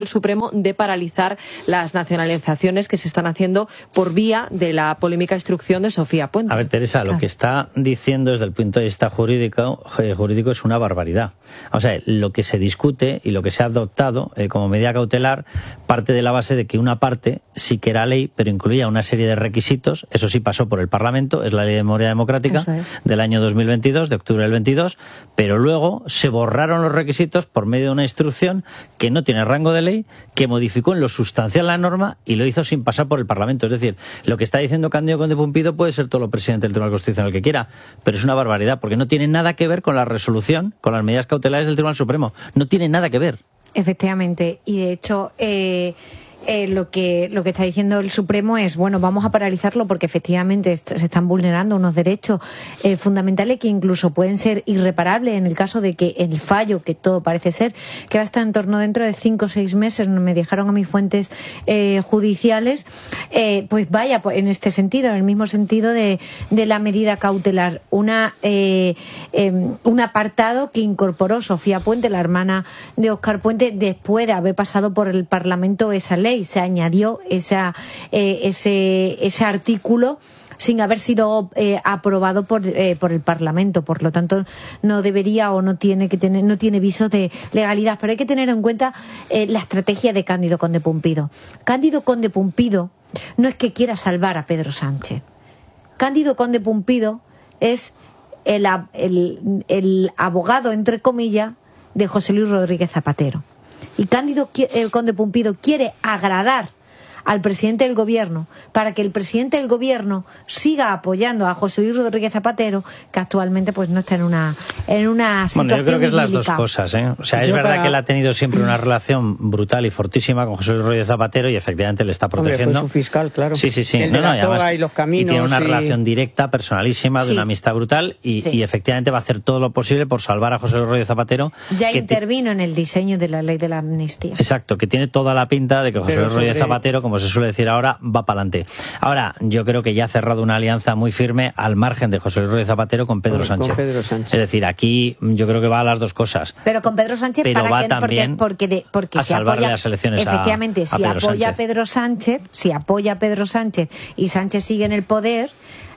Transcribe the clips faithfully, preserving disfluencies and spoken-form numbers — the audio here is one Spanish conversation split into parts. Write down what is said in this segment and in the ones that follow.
Supremo de paralizar las nacionalizaciones que se están haciendo por vía de la polémica instrucción de Sofía Puente. A ver, Teresa, claro, lo que está diciendo desde el punto de vista jurídico, jurídico es una barbaridad. O sea, lo que se discute y lo que se ha adoptado eh, como medida cautelar parte de la base de que una parte sí que era ley, pero incluía una serie de requisitos. Eso sí pasó por el Parlamento, es la Ley de Memoria Democrática es. del año dos mil veintidós, de octubre del veintidós, pero luego se borraron los requisitos por medio de una instrucción que no tiene rango de ley, que modificó en lo sustancial la norma y lo hizo sin pasar por el Parlamento. Es decir, lo que está diciendo Cándido Conde Pumpido puede ser todo lo presidente del Tribunal Constitucional que quiera, pero es una barbaridad porque no tiene nada que ver con la resolución, con las medidas cautelares del Tribunal Supremo. No tiene nada que ver. Efectivamente, y de hecho eh, eh, lo que lo que está diciendo el Supremo es, bueno, vamos a paralizarlo porque efectivamente est- se están vulnerando unos derechos eh, fundamentales que incluso pueden ser irreparables en el caso de que el fallo, que todo parece ser, que va a estar en torno dentro de cinco o seis meses, me dejaron a mis fuentes eh, judiciales, eh, pues vaya en este sentido, en el mismo sentido de, de la medida cautelar. Una eh, eh, un apartado que incorporó Sofía Puente, la hermana de Óscar Puente, después de haber pasado por el Parlamento esa ley. Se añadió esa, eh, ese, ese artículo sin haber sido eh, aprobado por, eh, por el Parlamento. Por lo tanto, no debería o no tiene que tener, no tiene visos de legalidad. Pero hay que tener en cuenta eh, la estrategia de Cándido Conde Pumpido. Cándido Conde Pumpido no es que quiera salvar a Pedro Sánchez. Cándido Conde Pumpido es el, el, el abogado, entre comillas, de José Luis Rodríguez Zapatero. Y Cándido el Conde Pumpido quiere agradar al presidente del gobierno para que el presidente del gobierno siga apoyando a José Luis Rodríguez Zapatero, que actualmente pues no está en una en una situación Bueno, yo creo que es idílica. las dos cosas, ¿eh? O sea, es Yo verdad para... que él ha tenido siempre una relación brutal y fortísima con José Luis Rodríguez Zapatero y efectivamente le está protegiendo. Hombre, fue su fiscal, claro. Sí, sí, sí. El No, de no, la y además, toga y los caminos. y tiene una y... relación directa, personalísima, de Sí. una amistad brutal y, Sí. y efectivamente va a hacer todo lo posible por salvar a José Luis Rodríguez Zapatero. Ya que intervino en el diseño de la ley de la amnistía. Exacto, que tiene toda la pinta de que José Pero Luis Rodríguez sobre- Zapatero, como se suele decir ahora, va para adelante. Ahora, yo creo que ya ha cerrado una alianza muy firme al margen de José Luis Rodríguez Zapatero con Pedro Con- con Sánchez. Pedro Sánchez. Es decir, aquí yo creo que va a las dos cosas. Pero con Pedro Sánchez, Pero ¿para va qué? también Porque, porque, de- porque a si salvarle apoya, las elecciones a- efectivamente, a si Pedro apoya a Sánchez. Pedro Sánchez, si apoya a Pedro Sánchez y Sánchez sigue en el poder,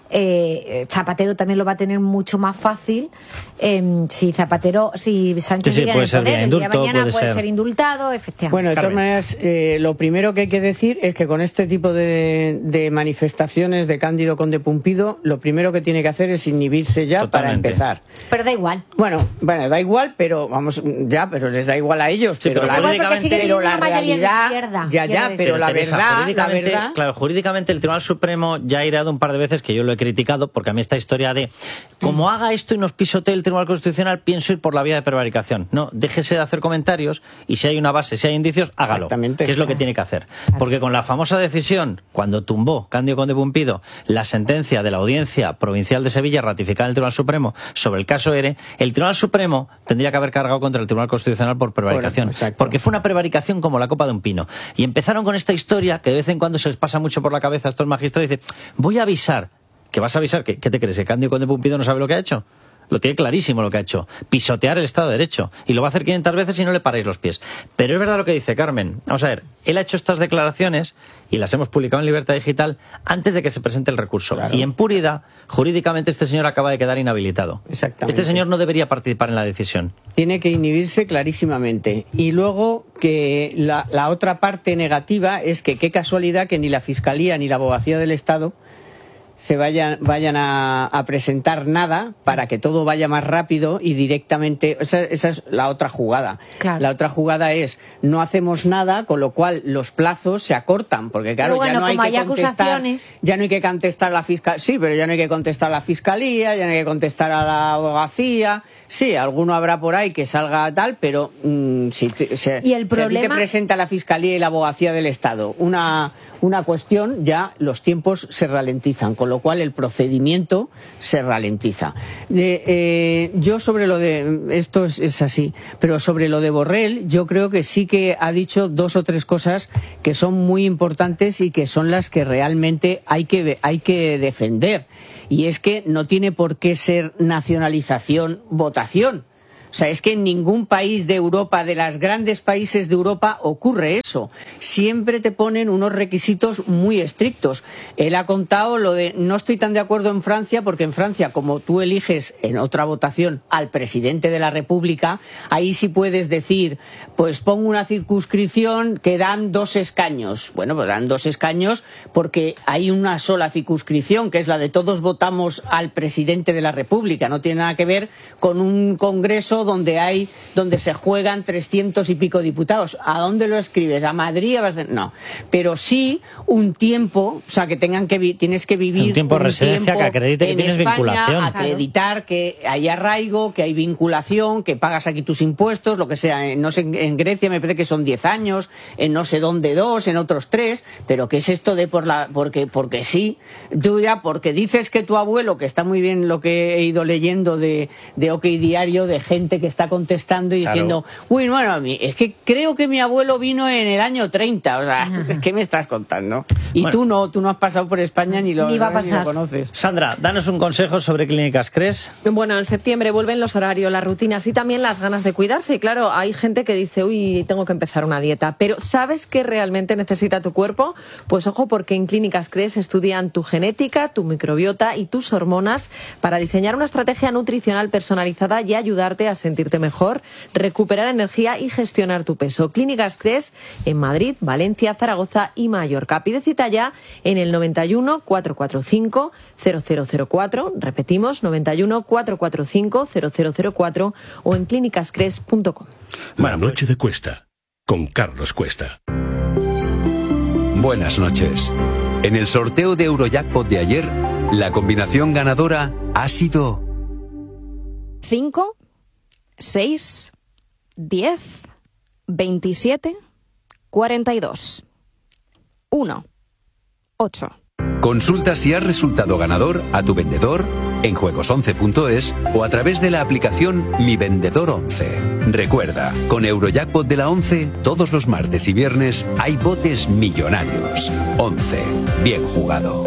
eh, Zapatero también lo va a tener mucho más fácil. Eh, si Zapatero, si Sánchez Sí, sí, sigue en puede el ser poder, vía el día de indulto, mañana puede puede ser- ser indultado, efectivamente. Bueno, de todas Carmen. maneras, eh, lo primero que hay que decir es que con este tipo de, de manifestaciones de Cándido Conde Pumpido, lo primero que tiene que hacer es inhibirse ya para Totalmente. empezar. Pero da igual. Bueno, bueno, da igual, pero vamos, ya, pero les da igual a ellos. Sí, pero pero la, igual porque sigue pero teniendo la una mayoría de realidad, izquierda, ya, quiero ya, decir. pero la Teresa, verdad, la jurídicamente- verdad. Claro, jurídicamente el Tribunal Supremo ya ha irado un par de veces, que yo lo he criticado, porque a mí esta historia de como haga esto y nos pisotee el Tribunal Constitucional, pienso ir por la vía de prevaricación. No, déjese de hacer comentarios y si hay una base, si hay indicios, hágalo. Exactamente. Que es lo que tiene que hacer. Porque con la famosa decisión, cuando tumbó Cándido Conde Pumpido la sentencia de la Audiencia Provincial de Sevilla ratificada en el Tribunal Supremo sobre el caso ERE, el Tribunal Supremo tendría que haber cargado contra el Tribunal Constitucional por prevaricación. Bueno, exacto. Porque fue una prevaricación como la copa de un pino. Y empezaron con esta historia que de vez en cuando se les pasa mucho por la cabeza a estos magistrados y dicen, voy a avisar. ¿Que vas a avisar? ¿Qué, qué te crees? ¿Que Cándido Conde Pumpido no sabe lo que ha hecho? Lo tiene clarísimo lo que ha hecho. Pisotear el Estado de Derecho. Y lo va a hacer quinientas veces y no le paráis los pies. Pero es verdad lo que dice Carmen. Vamos a ver, él ha hecho estas declaraciones y las hemos publicado en Libertad Digital antes de que se presente el recurso. Claro. Y en puridad, jurídicamente este señor acaba de quedar inhabilitado. Exactamente. Este señor no debería participar en la decisión. Tiene que inhibirse clarísimamente. Y luego que la, la otra parte negativa es que qué casualidad que ni la Fiscalía ni la Abogacía del Estado se vayan, vayan a, a presentar nada para que todo vaya más rápido y directamente. Esa, esa es la otra jugada. Claro. La otra jugada es no hacemos nada, con lo cual los plazos se acortan, porque claro, Pero bueno, ya no hay como que hay contestar, acusaciones. ya no hay que contestar la fiscal, sí, pero ya no hay que contestar a la Fiscalía, ya no hay que contestar a la Abogacía. Sí, alguno habrá por ahí que salga tal, pero mmm, si, te, se, Y el si a ti te problema- presenta la Fiscalía y la Abogacía del Estado una una cuestión, ya los tiempos se ralentizan, con lo cual el procedimiento se ralentiza. De, eh, yo sobre lo de, esto es, es así, pero sobre lo de Borrell, yo creo que sí que ha dicho dos o tres cosas que son muy importantes y que son las que realmente hay que, hay que defender. Y es que no tiene por qué ser nacionalización votación. O sea, es que en ningún país de Europa, de los grandes países de Europa, ocurre eso. falso. Siempre te ponen unos requisitos muy estrictos. Él ha contado lo de, no estoy tan de acuerdo en Francia, porque en Francia, como tú eliges en otra votación al presidente de la República, ahí sí puedes decir, pues pongo una circunscripción que dan dos escaños. Bueno, pues dan dos escaños porque hay una sola circunscripción, que es la de todos votamos al presidente de la República. No tiene nada que ver con un congreso donde hay, donde se juegan trescientos y pico diputados. ¿A dónde lo escribes? ¿A Madrid? ¿A Barcelona? No. Pero sí un tiempo, o sea, que tengan que vi- tienes que vivir un tiempo de residencia que acredite que tienes España, vinculación. Acreditar que hay arraigo, que hay vinculación, que pagas aquí tus impuestos, lo que sea. No sé, en Grecia me parece que son diez años, en no sé dónde dos, en otros tres, pero ¿qué es esto de por la, porque, porque sí, tú ya, porque dices que tu abuelo, que está muy bien lo que he ido leyendo de, de OK Diario, de gente que está contestando y Claro. diciendo, uy, bueno, a mí, es que creo que mi abuelo vino en el año treinta, o sea, ¿qué me estás contando? Y Bueno. tú no, tú no has pasado por España ni lo, Ni va a ni lo pasar. conoces. Sandra, danos un consejo sobre Clínicas Cres. Bueno, en septiembre vuelven los horarios, las rutinas y también las ganas de cuidarse. Y claro, hay gente que dice, uy, tengo que empezar una dieta. Pero ¿sabes qué realmente necesita tu cuerpo? Pues ojo, porque en Clínicas Cres estudian tu genética, tu microbiota y tus hormonas para diseñar una estrategia nutricional personalizada y ayudarte a sentirte mejor, recuperar energía y gestionar tu peso. Clínicas Cres en Madrid, Valencia, Zaragoza y Mallorca. Pide cita ya en el noventa y uno, cuatrocientos cuarenta y cinco, cero cero cero cuatro, repetimos, noventa y uno, cuatrocientos cuarenta y cinco, cero cero cero cuatro o en clínicas cres punto com. La noche de Cuesta, con Carlos Cuesta. Buenas noches. En el sorteo de Eurojackpot de ayer, la combinación ganadora ha sido cinco, seis, diez, veintisiete, cuarenta y dos. uno, ocho. Consulta si has resultado ganador a tu vendedor en juegos once punto es o a través de la aplicación Mi Vendedor once. Recuerda, con Eurojackpot de la once, todos los martes y viernes hay botes millonarios. once. Bien jugado.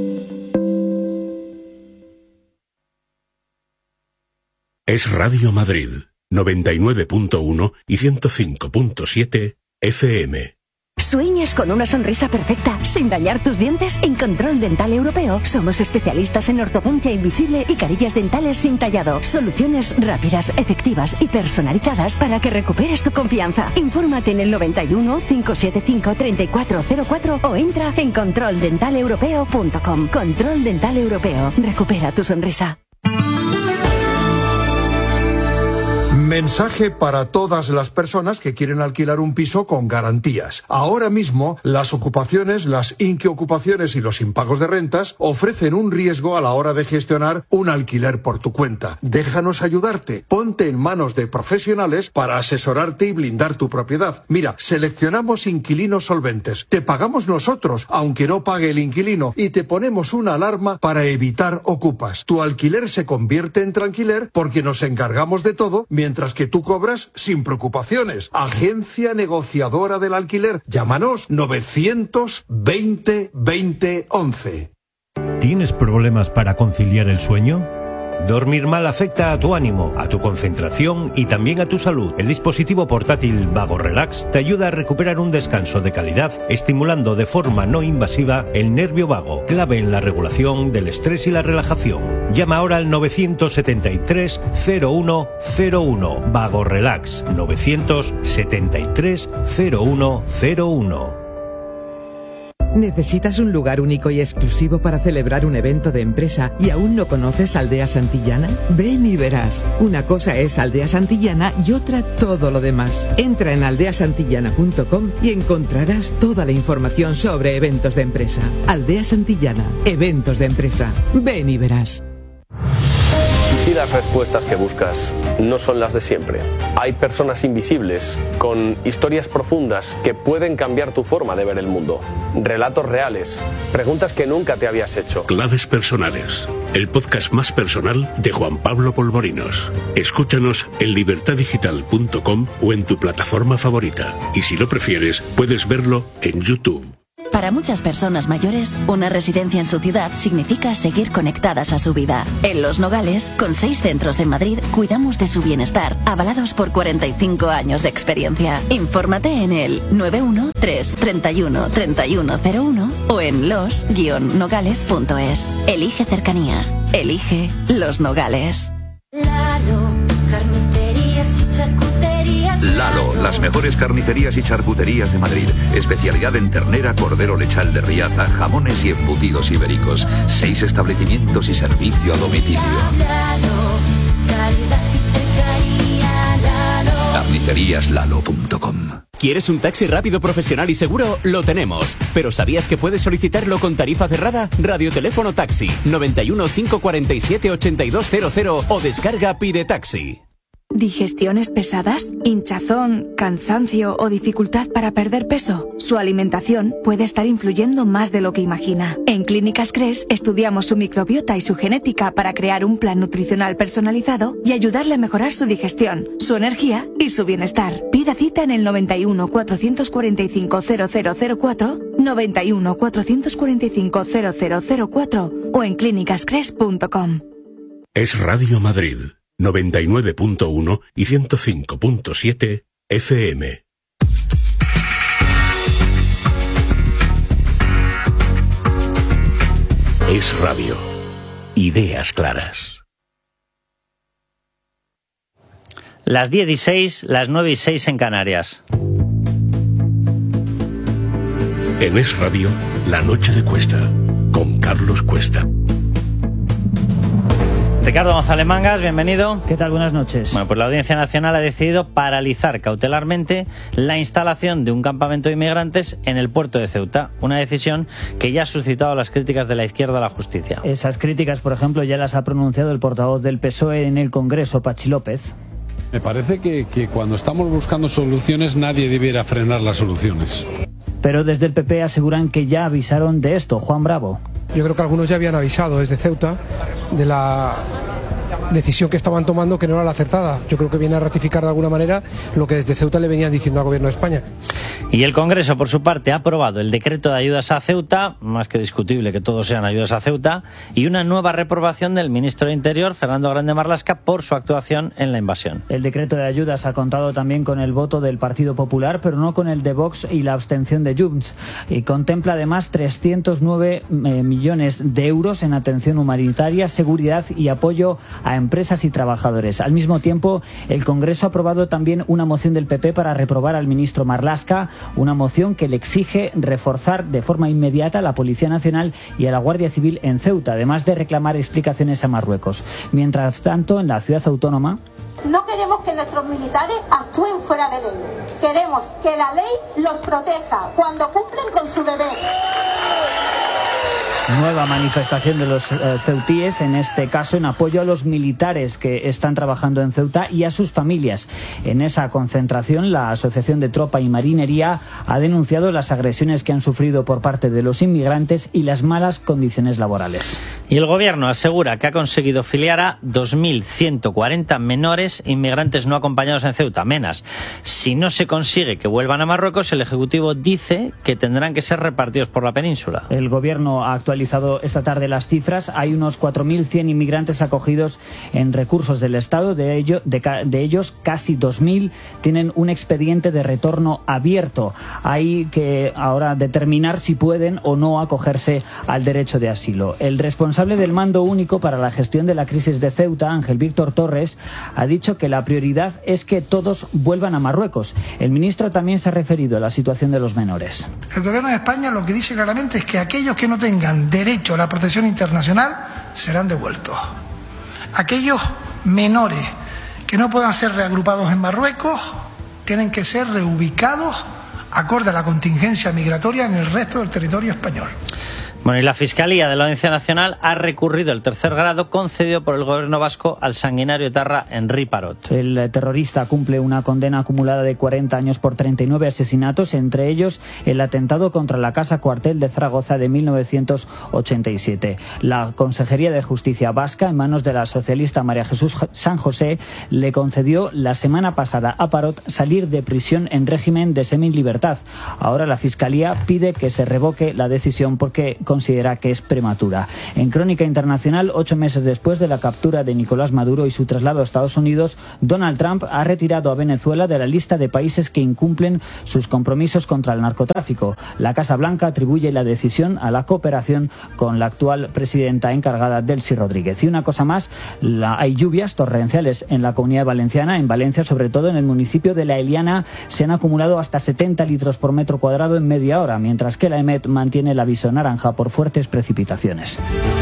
Es Radio Madrid, noventa y nueve punto uno y ciento cinco punto siete F M. ¿Sueñas con una sonrisa perfecta sin dañar tus dientes? En Control Dental Europeo somos especialistas en ortodoncia invisible y carillas dentales sin tallado. Soluciones rápidas, efectivas y personalizadas para que recuperes tu confianza. Infórmate en el noventa y uno, cinco siete cinco, treinta y cuatro cero cuatro o entra en control dental europeo punto com. Control Dental Europeo. Recupera tu sonrisa. Mensaje para todas las personas que quieren alquilar un piso con garantías. Ahora mismo, las ocupaciones, las inquiocupaciones y los impagos de rentas ofrecen un riesgo a la hora de gestionar un alquiler por tu cuenta. Déjanos ayudarte. Ponte en manos de profesionales para asesorarte y blindar tu propiedad. Mira, seleccionamos inquilinos solventes. Te pagamos nosotros, aunque no pague el inquilino, y te ponemos una alarma para evitar ocupas. Tu alquiler se convierte en tranquiler porque nos encargamos de todo, mientras que tú cobras sin preocupaciones. Agencia negociadora del alquiler. Llámanos novecientos veinte veinte once. ¿Tienes problemas para conciliar el sueño? Dormir mal afecta a tu ánimo, a tu concentración y también a tu salud. El dispositivo portátil Vago Relax te ayuda a recuperar un descanso de calidad, estimulando de forma no invasiva el nervio vago, clave en la regulación del estrés y la relajación. Llama ahora al novecientos setenta y tres, cero uno cero uno. Vago Relax, novecientos setenta y tres, cero uno cero uno. ¿Necesitas un lugar único y exclusivo para celebrar un evento de empresa y aún no conoces Aldea Santillana? Ven y verás. Una cosa es Aldea Santillana y otra todo lo demás. Entra en aldea santillana punto com y encontrarás toda la información sobre eventos de empresa. Aldea Santillana, eventos de empresa. Ven y verás. ¿Y si las respuestas que buscas no son las de siempre? Hay personas invisibles con historias profundas que pueden cambiar tu forma de ver el mundo. Relatos reales, preguntas que nunca te habías hecho. Claves personales, el podcast más personal de Juan Pablo Polvorinos. Escúchanos en libertad digital punto com o en tu plataforma favorita. Y si lo prefieres, puedes verlo en YouTube. Para Para muchas personas mayores, una residencia en su ciudad significa seguir conectadas a su vida. En Los Nogales, con seis centros en Madrid, cuidamos de su bienestar, avalados por cuarenta y cinco años de experiencia. Infórmate en el nueve uno tres, treinta y uno, treinta y uno cero uno o en los guion nogales punto es. Elige cercanía. Elige Los Nogales. Lalo, carnicerías y charcuterías. Lalo, las mejores carnicerías y charcuterías de Madrid. Especialidad en ternera, cordero lechal de Riaza, jamones y embutidos ibéricos. Seis establecimientos y servicio a domicilio. Lalo, calidad y cercanía. Lalo. carnicerías lalo punto com. ¿Quieres un taxi rápido, profesional y seguro? Lo tenemos. ¿Pero sabías que puedes solicitarlo con tarifa cerrada? Radioteléfono Taxi noventa y uno, cinco cuarenta y siete, ochenta y dos cero cero o descarga Pide Taxi. ¿Digestiones pesadas? ¿Hinchazón, cansancio o dificultad para perder peso? Su alimentación puede estar influyendo más de lo que imagina. En Clínicas Cres estudiamos su microbiota y su genética para crear un plan nutricional personalizado y ayudarle a mejorar su digestión, su energía y su bienestar. Pida cita en el noventa y uno, cuatrocientos cuarenta y cinco, cero cero cero cuatro, noventa y uno, cuatrocientos cuarenta y cinco, cero cero cero cuatro o en clínicas cres punto com. Es Radio Madrid. noventa y nueve punto uno y ciento cinco punto siete F M. Es radio. Ideas claras. Las diez y seis, las nueve y seis en Canarias. En Es Radio, La Noche de Cuesta, con Carlos Cuesta. Ricardo González Mangas, bienvenido. ¿Qué tal? Buenas noches. Bueno, pues la Audiencia Nacional ha decidido paralizar cautelarmente la instalación de un campamento de inmigrantes en el puerto de Ceuta, una decisión que ya ha suscitado las críticas de la izquierda a la justicia. Esas críticas, por ejemplo, ya las ha pronunciado el portavoz del P S O E en el Congreso, Pachi López. Me parece que, que cuando estamos buscando soluciones nadie debiera frenar las soluciones. Pero desde el P P aseguran que ya avisaron de esto. Juan Bravo. Yo creo que algunos ya habían avisado desde Ceuta de la decisión que estaban tomando, que no era la acertada. Yo creo que viene a ratificar de alguna manera lo que desde Ceuta le venían diciendo al Gobierno de España. Y el Congreso, por su parte, ha aprobado el decreto de ayudas a Ceuta, más que discutible que todos sean ayudas a Ceuta, y una nueva reprobación del ministro de Interior, Fernando Grande Marlaska, por su actuación en la invasión. El decreto de ayudas ha contado también con el voto del Partido Popular, pero no con el de Vox y la abstención de Junts. Y contempla además trescientos nueve eh, millones de euros en atención humanitaria, seguridad y apoyo a empresas y trabajadores. Al mismo tiempo, el Congreso ha aprobado también una moción del P P para reprobar al ministro Marlaska, una moción que le exige reforzar de forma inmediata a la Policía Nacional y a la Guardia Civil en Ceuta, además de reclamar explicaciones a Marruecos. Mientras tanto, en la ciudad autónoma... No queremos que nuestros militares actúen fuera de ley. Queremos que la ley los proteja cuando cumplen con su deber. Nueva manifestación de los eh, ceutíes, en este caso en apoyo a los militares que están trabajando en Ceuta y a sus familias. En esa concentración, la Asociación de Tropa y Marinería ha denunciado las agresiones que han sufrido por parte de los inmigrantes y las malas condiciones laborales. Y el Gobierno asegura que ha conseguido filiar a dos mil ciento cuarenta menores inmigrantes no acompañados en Ceuta, menas. Si no se consigue que vuelvan a Marruecos, el Ejecutivo dice que tendrán que ser repartidos por la península. El Gobierno ha actualizado esta tarde las cifras. Hay unos cuatro mil cien inmigrantes acogidos en recursos del Estado. De, ello, de, de ellos, casi dos mil tienen un expediente de retorno abierto. Hay que ahora determinar si pueden o no acogerse al derecho de asilo. El responsable del Mando Único para la Gestión de la Crisis de Ceuta, Ángel Víctor Torres, ha dicho que la prioridad es que todos vuelvan a Marruecos. El ministro también se ha referido a la situación de los menores. El Gobierno de España lo que dice claramente es que aquellos que no tengan derecho a la protección internacional serán devueltos. Aquellos menores que no puedan ser reagrupados en Marruecos tienen que ser reubicados acorde a la contingencia migratoria en el resto del territorio español. Bueno, y la Fiscalía de la Audiencia Nacional ha recurrido el tercer grado concedido por el gobierno vasco al sanguinario etarra Henri Parot. El terrorista cumple una condena acumulada de cuarenta años por treinta y nueve asesinatos, entre ellos el atentado contra la Casa Cuartel de Zaragoza de mil novecientos ochenta y siete. La Consejería de Justicia vasca, en manos de la socialista María Jesús San José, le concedió la semana pasada a Parot salir de prisión en régimen de semilibertad. Ahora la Fiscalía pide que se revoque la decisión porque considera que es prematura. En crónica internacional, ocho meses después de la captura de Nicolás Maduro y su traslado a Estados Unidos, Donald Trump ha retirado a Venezuela de la lista de países que incumplen sus compromisos contra el narcotráfico. La Casa Blanca atribuye la decisión a la cooperación con la actual presidenta encargada, Delcy Rodríguez. Y una cosa más, la, hay lluvias torrenciales en la Comunidad Valenciana. En Valencia, sobre todo en el municipio de La Eliana, se han acumulado hasta setenta litros por metro cuadrado en media hora, mientras que la EMET mantiene el aviso naranja por fuertes precipitaciones.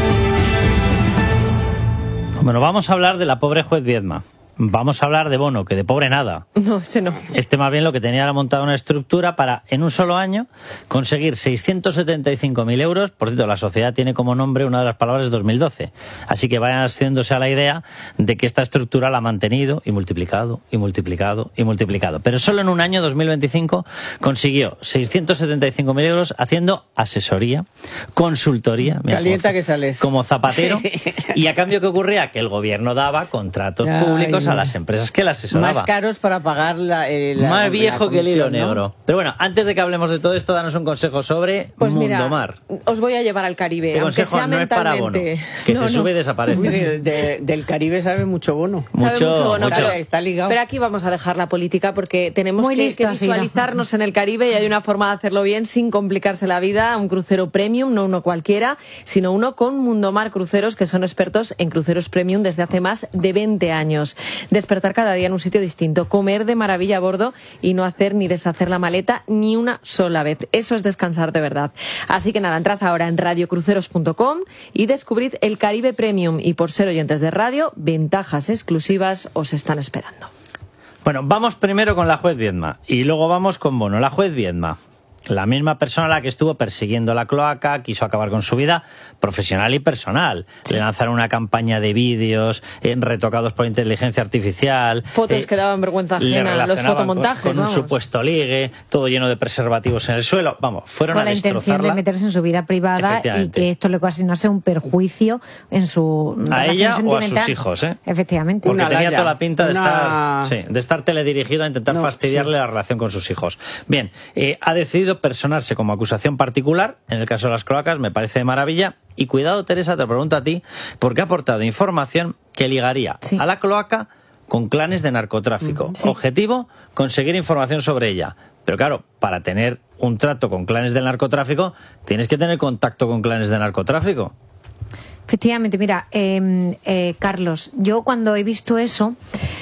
Bueno, vamos a hablar de la pobre juez Viedma. Vamos a hablar de Bono, que de pobre nada. No, ese no. Este más bien lo que tenía era montada una estructura para, en un solo año, conseguir seiscientos setenta y cinco mil euros. Por cierto, la sociedad tiene como nombre una de las palabras de dos mil doce. Así que vayan haciéndose a la idea de que esta estructura la ha mantenido y multiplicado, y multiplicado, y multiplicado. Pero solo en un año, dos mil veinticinco, consiguió seiscientos setenta y cinco mil euros haciendo asesoría, consultoría. Mira, Calienta como, que sales. Como Zapatero. Y a cambio, ¿qué ocurría? Que el gobierno daba contratos Ay, públicos a no. las empresas que la asesoraba. Más caros para pagar la, eh, la Más la viejo que el hilo comisión, ¿no? negro. Pero bueno, antes de que hablemos de todo esto, danos un consejo sobre Pues mira, Mundomar. os voy a llevar al Caribe, Este aunque consejo sea no es para Bono, mentalmente. que No, se no. sube y desaparece. Uy, de- de- del Caribe sabe mucho Bono. Sabe mucho Bono, mucho. pero- Está ligado. Pero aquí vamos a dejar la política porque tenemos Muy que, listo que ha sido. visualizarnos en el Caribe y hay una forma de hacerlo bien sin complicarse la vida. Un crucero premium, no uno cualquiera, sino uno con Mundomar Cruceros, que son expertos en cruceros premium desde hace más de veinte años. Despertar cada día en un sitio distinto, comer de maravilla a bordo y no hacer ni deshacer la maleta ni una sola vez. Eso es descansar de verdad. Así que nada, entrad ahora en radio cruceros punto com y descubrid el Caribe Premium. Y por ser oyentes de radio, ventajas exclusivas os están esperando. Bueno, vamos primero con la juez Viedma y luego vamos con Bono. La juez Viedma, la misma persona a la que estuvo persiguiendo la cloaca, quiso acabar con su vida profesional y personal. Sí. Le lanzaron una campaña de vídeos eh, retocados por inteligencia artificial. Fotos eh, que daban vergüenza ajena, los fotomontajes. Con, con un vamos. supuesto ligue, todo lleno de preservativos en el suelo. Vamos, fueron con a la intención destrozarla. de meterse en su vida privada y que esto le ocasionase un perjuicio en su a relación ella o a sentimental. sus hijos, ¿eh? Efectivamente. Porque Una tenía laya, toda la pinta de, una... estar, sí, de estar teledirigido a intentar No, fastidiarle sí. la relación con sus hijos. Bien, eh, ha decidido personarse como acusación particular, en el caso de las cloacas, me parece de maravilla. Y cuidado, Teresa, te pregunto a ti, porque ha aportado información que ligaría sí. a la cloaca con clanes de narcotráfico. Sí. Objetivo, conseguir información sobre ella. Pero claro, para tener un trato con clanes del narcotráfico, tienes que tener contacto con clanes de narcotráfico. Efectivamente, mira, eh, eh, Carlos, yo cuando he visto eso...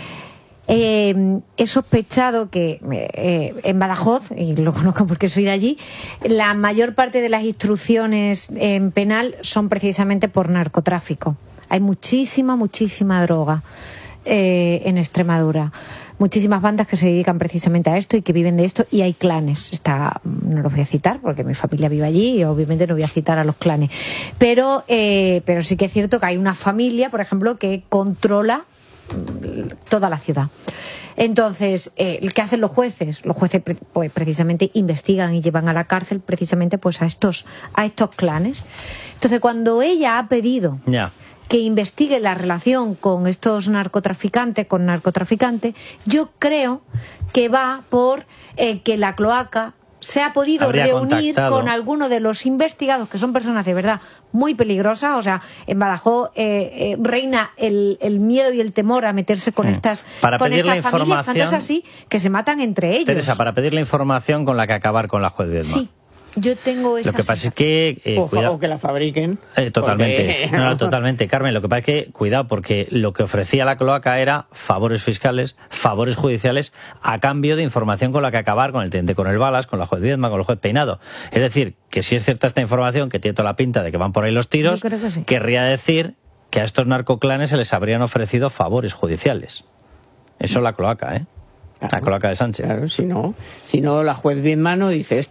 Eh, he sospechado que eh, en Badajoz, y lo conozco porque soy de allí, la mayor parte de las instrucciones en penal son precisamente por narcotráfico. Hay muchísima, muchísima droga eh, en Extremadura. Muchísimas bandas que se dedican precisamente a esto y que viven de esto, y hay clanes. Está, no los voy a citar porque mi familia vive allí y obviamente no voy a citar a los clanes. Pero, eh, pero sí que es cierto que hay una familia, por ejemplo, que controla toda la ciudad. Entonces, eh, ¿qué hacen los jueces? Los jueces pues precisamente investigan y llevan a la cárcel precisamente pues a estos a estos clanes. Entonces, cuando ella ha pedido yeah. que investigue la relación con estos narcotraficantes, con narcotraficantes, yo creo que va por eh, que la cloaca se ha podido Habría reunir contactado. con alguno de los investigados, que son personas de verdad muy peligrosas. O sea, en Badajoz eh, eh, reina el, el miedo y el temor a meterse con sí. estas, para con pedir estas la familias, información, tanto es así que se matan entre ellos. Teresa, para pedir la información con la que acabar con la juez Viedma. Sí, yo tengo esa Lo que pasa es que... Eh, o, cuidado. o que la fabriquen. Eh, totalmente. Porque... No, no, totalmente. Carmen, lo que pasa es que, cuidado, porque lo que ofrecía la cloaca era favores fiscales, favores judiciales, a cambio de información con la que acabar con el teniente coronel Balas, con la juez Viedma, con el juez Peinado. Es decir, que si es cierta esta información, que tiene toda la pinta de que van por ahí los tiros, Yo creo que sí. querría decir que a estos narcoclanes se les habrían ofrecido favores judiciales. Eso es la cloaca, ¿eh? Claro, la cloaca de Sánchez. Claro, si no, si no la juez Viedma no dice esto.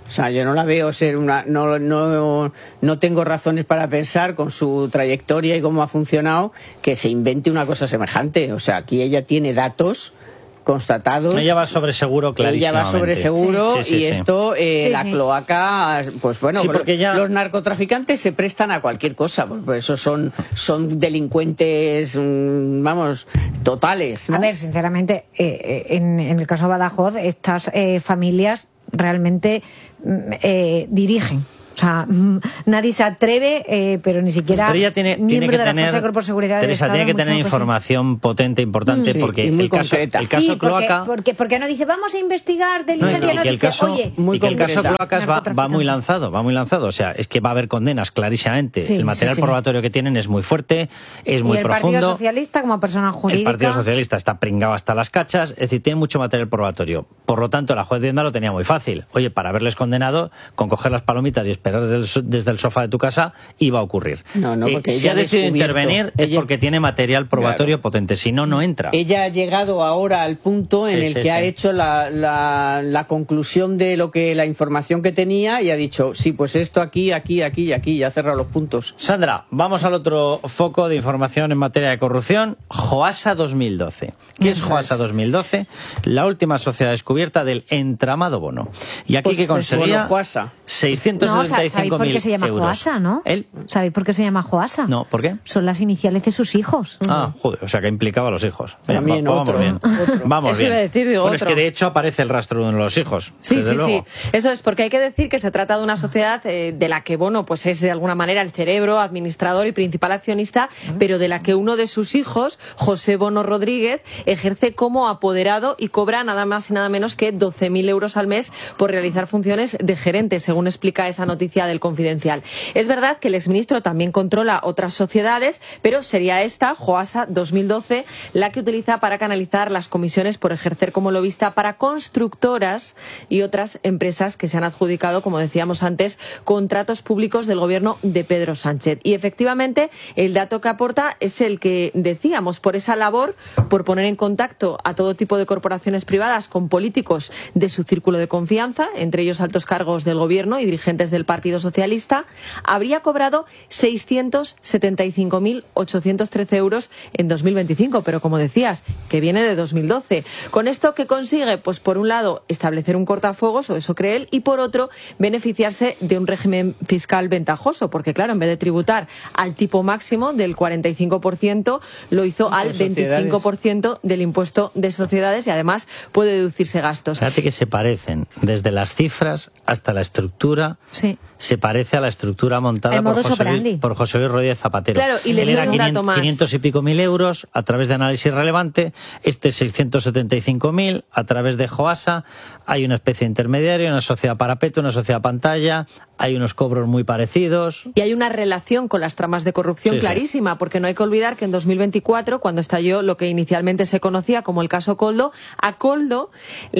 O sea, yo no la veo ser una... No, no, no tengo razones para pensar, con su trayectoria y cómo ha funcionado, que se invente una cosa semejante. O sea, aquí ella tiene datos constatados. Ella va sobre seguro, clarísimamente. Ella va sobre seguro, sí, sí, sí, y sí. esto, eh, Sí, la sí. cloaca, pues bueno, Sí, porque ya- los narcotraficantes se prestan a cualquier cosa, por eso son, son delincuentes, mm, vamos, totales, ¿no? A ver, sinceramente, eh, eh, en, en el caso de Badajoz, estas eh, familias realmente mm, eh, dirigen. O sea, mm, nadie se atreve, eh, pero ni siquiera Pero ella tiene, tiene miembro que de la tener, Fuerza de Cuerpo de Seguridad del Teresa, Estado, tiene que mucho tener más información potente, importante, Sí, porque y muy el caso, concreta. el caso Sí, porque, cloaca... porque, porque no dice, vamos a investigar No, y diligencia, no, que el dice, caso, oye, y que el caso concreta. cloacas va, va muy lanzado, va muy lanzado. O sea, es que va a haber condenas clarísimamente. Sí, el material sí, sí. probatorio que tienen es muy fuerte, es muy y el profundo. Partido Socialista como persona El jurídica. Partido Socialista está pringado hasta las cachas, es decir, tiene mucho material probatorio. Por lo tanto, la juez de Onda lo tenía muy fácil. Oye, para haberles condenado, con coger las palomitas y esperar desde el, so- desde el sofá de tu casa, iba a ocurrir. No, no, porque Eh, si ella ha decidido ha descubierto- intervenir es porque tiene material probatorio potente, si no, no entra. Ella ha llegado ahora al punto en Sí, el sí, que ha sí. hecho la, la, la conclusión de lo que la información que tenía y ha dicho, sí, pues esto aquí, aquí, aquí y aquí, y ha cerrado los puntos. Sandra, vamos al otro foco de información en materia de corrupción, Joasa dos mil doce. ¿Qué es Eso Joasa es. dos mil doce? La última sociedad descubierta del entramado Bono. Y aquí Pues que eso, conseguía bueno, Joasa. seiscientos No, setenta y ¿sabéis cinco por mil qué se llama euros. Joasa, no? ¿Él? ¿Sabéis por qué se llama Joasa? No, ¿por qué? Son las iniciales de sus hijos. Ah, joder, o sea que implicaba a los hijos. Bien, También va- vamos otro, bien. Vamos Eso bien. iba a decir, digo, Bueno, es otro. que de hecho aparece el rastro de uno de los hijos. Sí, desde sí, luego. sí. Eso es, porque hay que decir que se trata de una sociedad eh, de la que Bono pues es de alguna manera el cerebro, administrador y principal accionista, pero de la que uno de sus hijos, José Bono Rodríguez, ejerce como apoderado y cobra nada más y nada menos que doce mil euros al mes por realizar funciones de gerente, según explica esa noticia del Confidencial. Es verdad que el exministro también controla otras sociedades, pero sería esta, Joasa dos mil doce, la que utiliza para canalizar las comisiones por ejercer como lobista para constructoras y otras empresas que se han adjudicado, como decíamos antes, contratos públicos del gobierno de Pedro Sánchez. Y efectivamente, el dato que aporta es el que decíamos, por esa labor, por poner en contacto a todo tipo de corporaciones privadas con políticos de su círculo de confianza, entre ellos altos cargos del gobierno y dirigentes del Partido Socialista, habría cobrado seiscientos setenta y cinco mil ochocientos trece euros en dos mil veinticinco, pero como decías, que viene de dos mil doce. ¿Con esto qué consigue? Pues por un lado, establecer un cortafuegos, o eso cree él, y por otro, beneficiarse de un régimen fiscal ventajoso, porque claro, en vez de tributar al tipo máximo del cuarenta y cinco por ciento, lo hizo al veinticinco por ciento del impuesto de sociedades y además puede deducirse gastos. Fíjate que se parecen, desde las cifras hasta la estructura, Sí. se parece a la estructura montada El por modus José, Luis, operandi. por José Luis Rodríguez Zapatero. Claro, y les Él doy era un dato quinientos, más. quinientos y pico mil euros a través de análisis relevante, este seiscientos setenta y cinco mil a través de Joasa. Hay una especie de intermediario, una sociedad parapeto, una sociedad pantalla, hay unos cobros muy parecidos. Y hay una relación con las tramas de corrupción Sí, sí. clarísima, porque no hay que olvidar que en dos mil veinticuatro, cuando estalló lo que inicialmente se conocía como el caso Coldo, a Coldo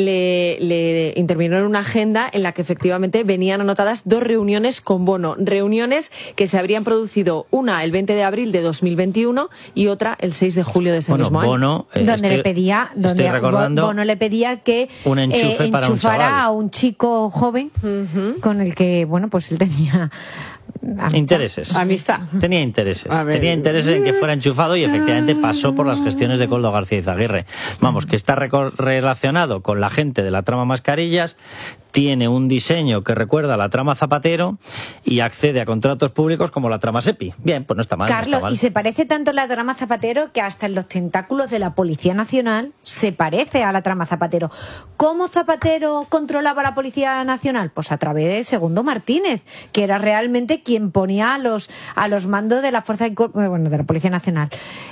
le, le intervino en una agenda en la que efectivamente venían anotadas dos reuniones con Bono, reuniones que se habrían producido, una el veinte de abril de dos mil veintiuno y otra el seis de julio de ese Bueno, mismo año. Bono, eh, donde estoy- le pedía, donde estoy recordando Bono le pedía que un enchufe eh, para un enchufara chaval. a un chico joven con el que, bueno, pues él tenía amistad. Intereses. Amistad. Tenía intereses. A ver. Tenía intereses en que fuera enchufado y efectivamente pasó por las gestiones de Coldo García Izaguirre. Vamos, que está reco- relacionado con la gente de la trama Mascarillas, tiene un diseño que recuerda a la trama Zapatero y accede a contratos públicos como la trama SEPI. Bien, pues no está mal. no Carlos, está mal. y se parece tanto la trama Zapatero que hasta en los tentáculos de la Policía Nacional se parece a la trama Zapatero. ¿Cómo Zapatero controlaba la Policía Nacional? Pues a través de Segundo Martínez, que era realmente quien ponía a los, a los mandos de la Fuerza de, bueno, de la Policía Nacional.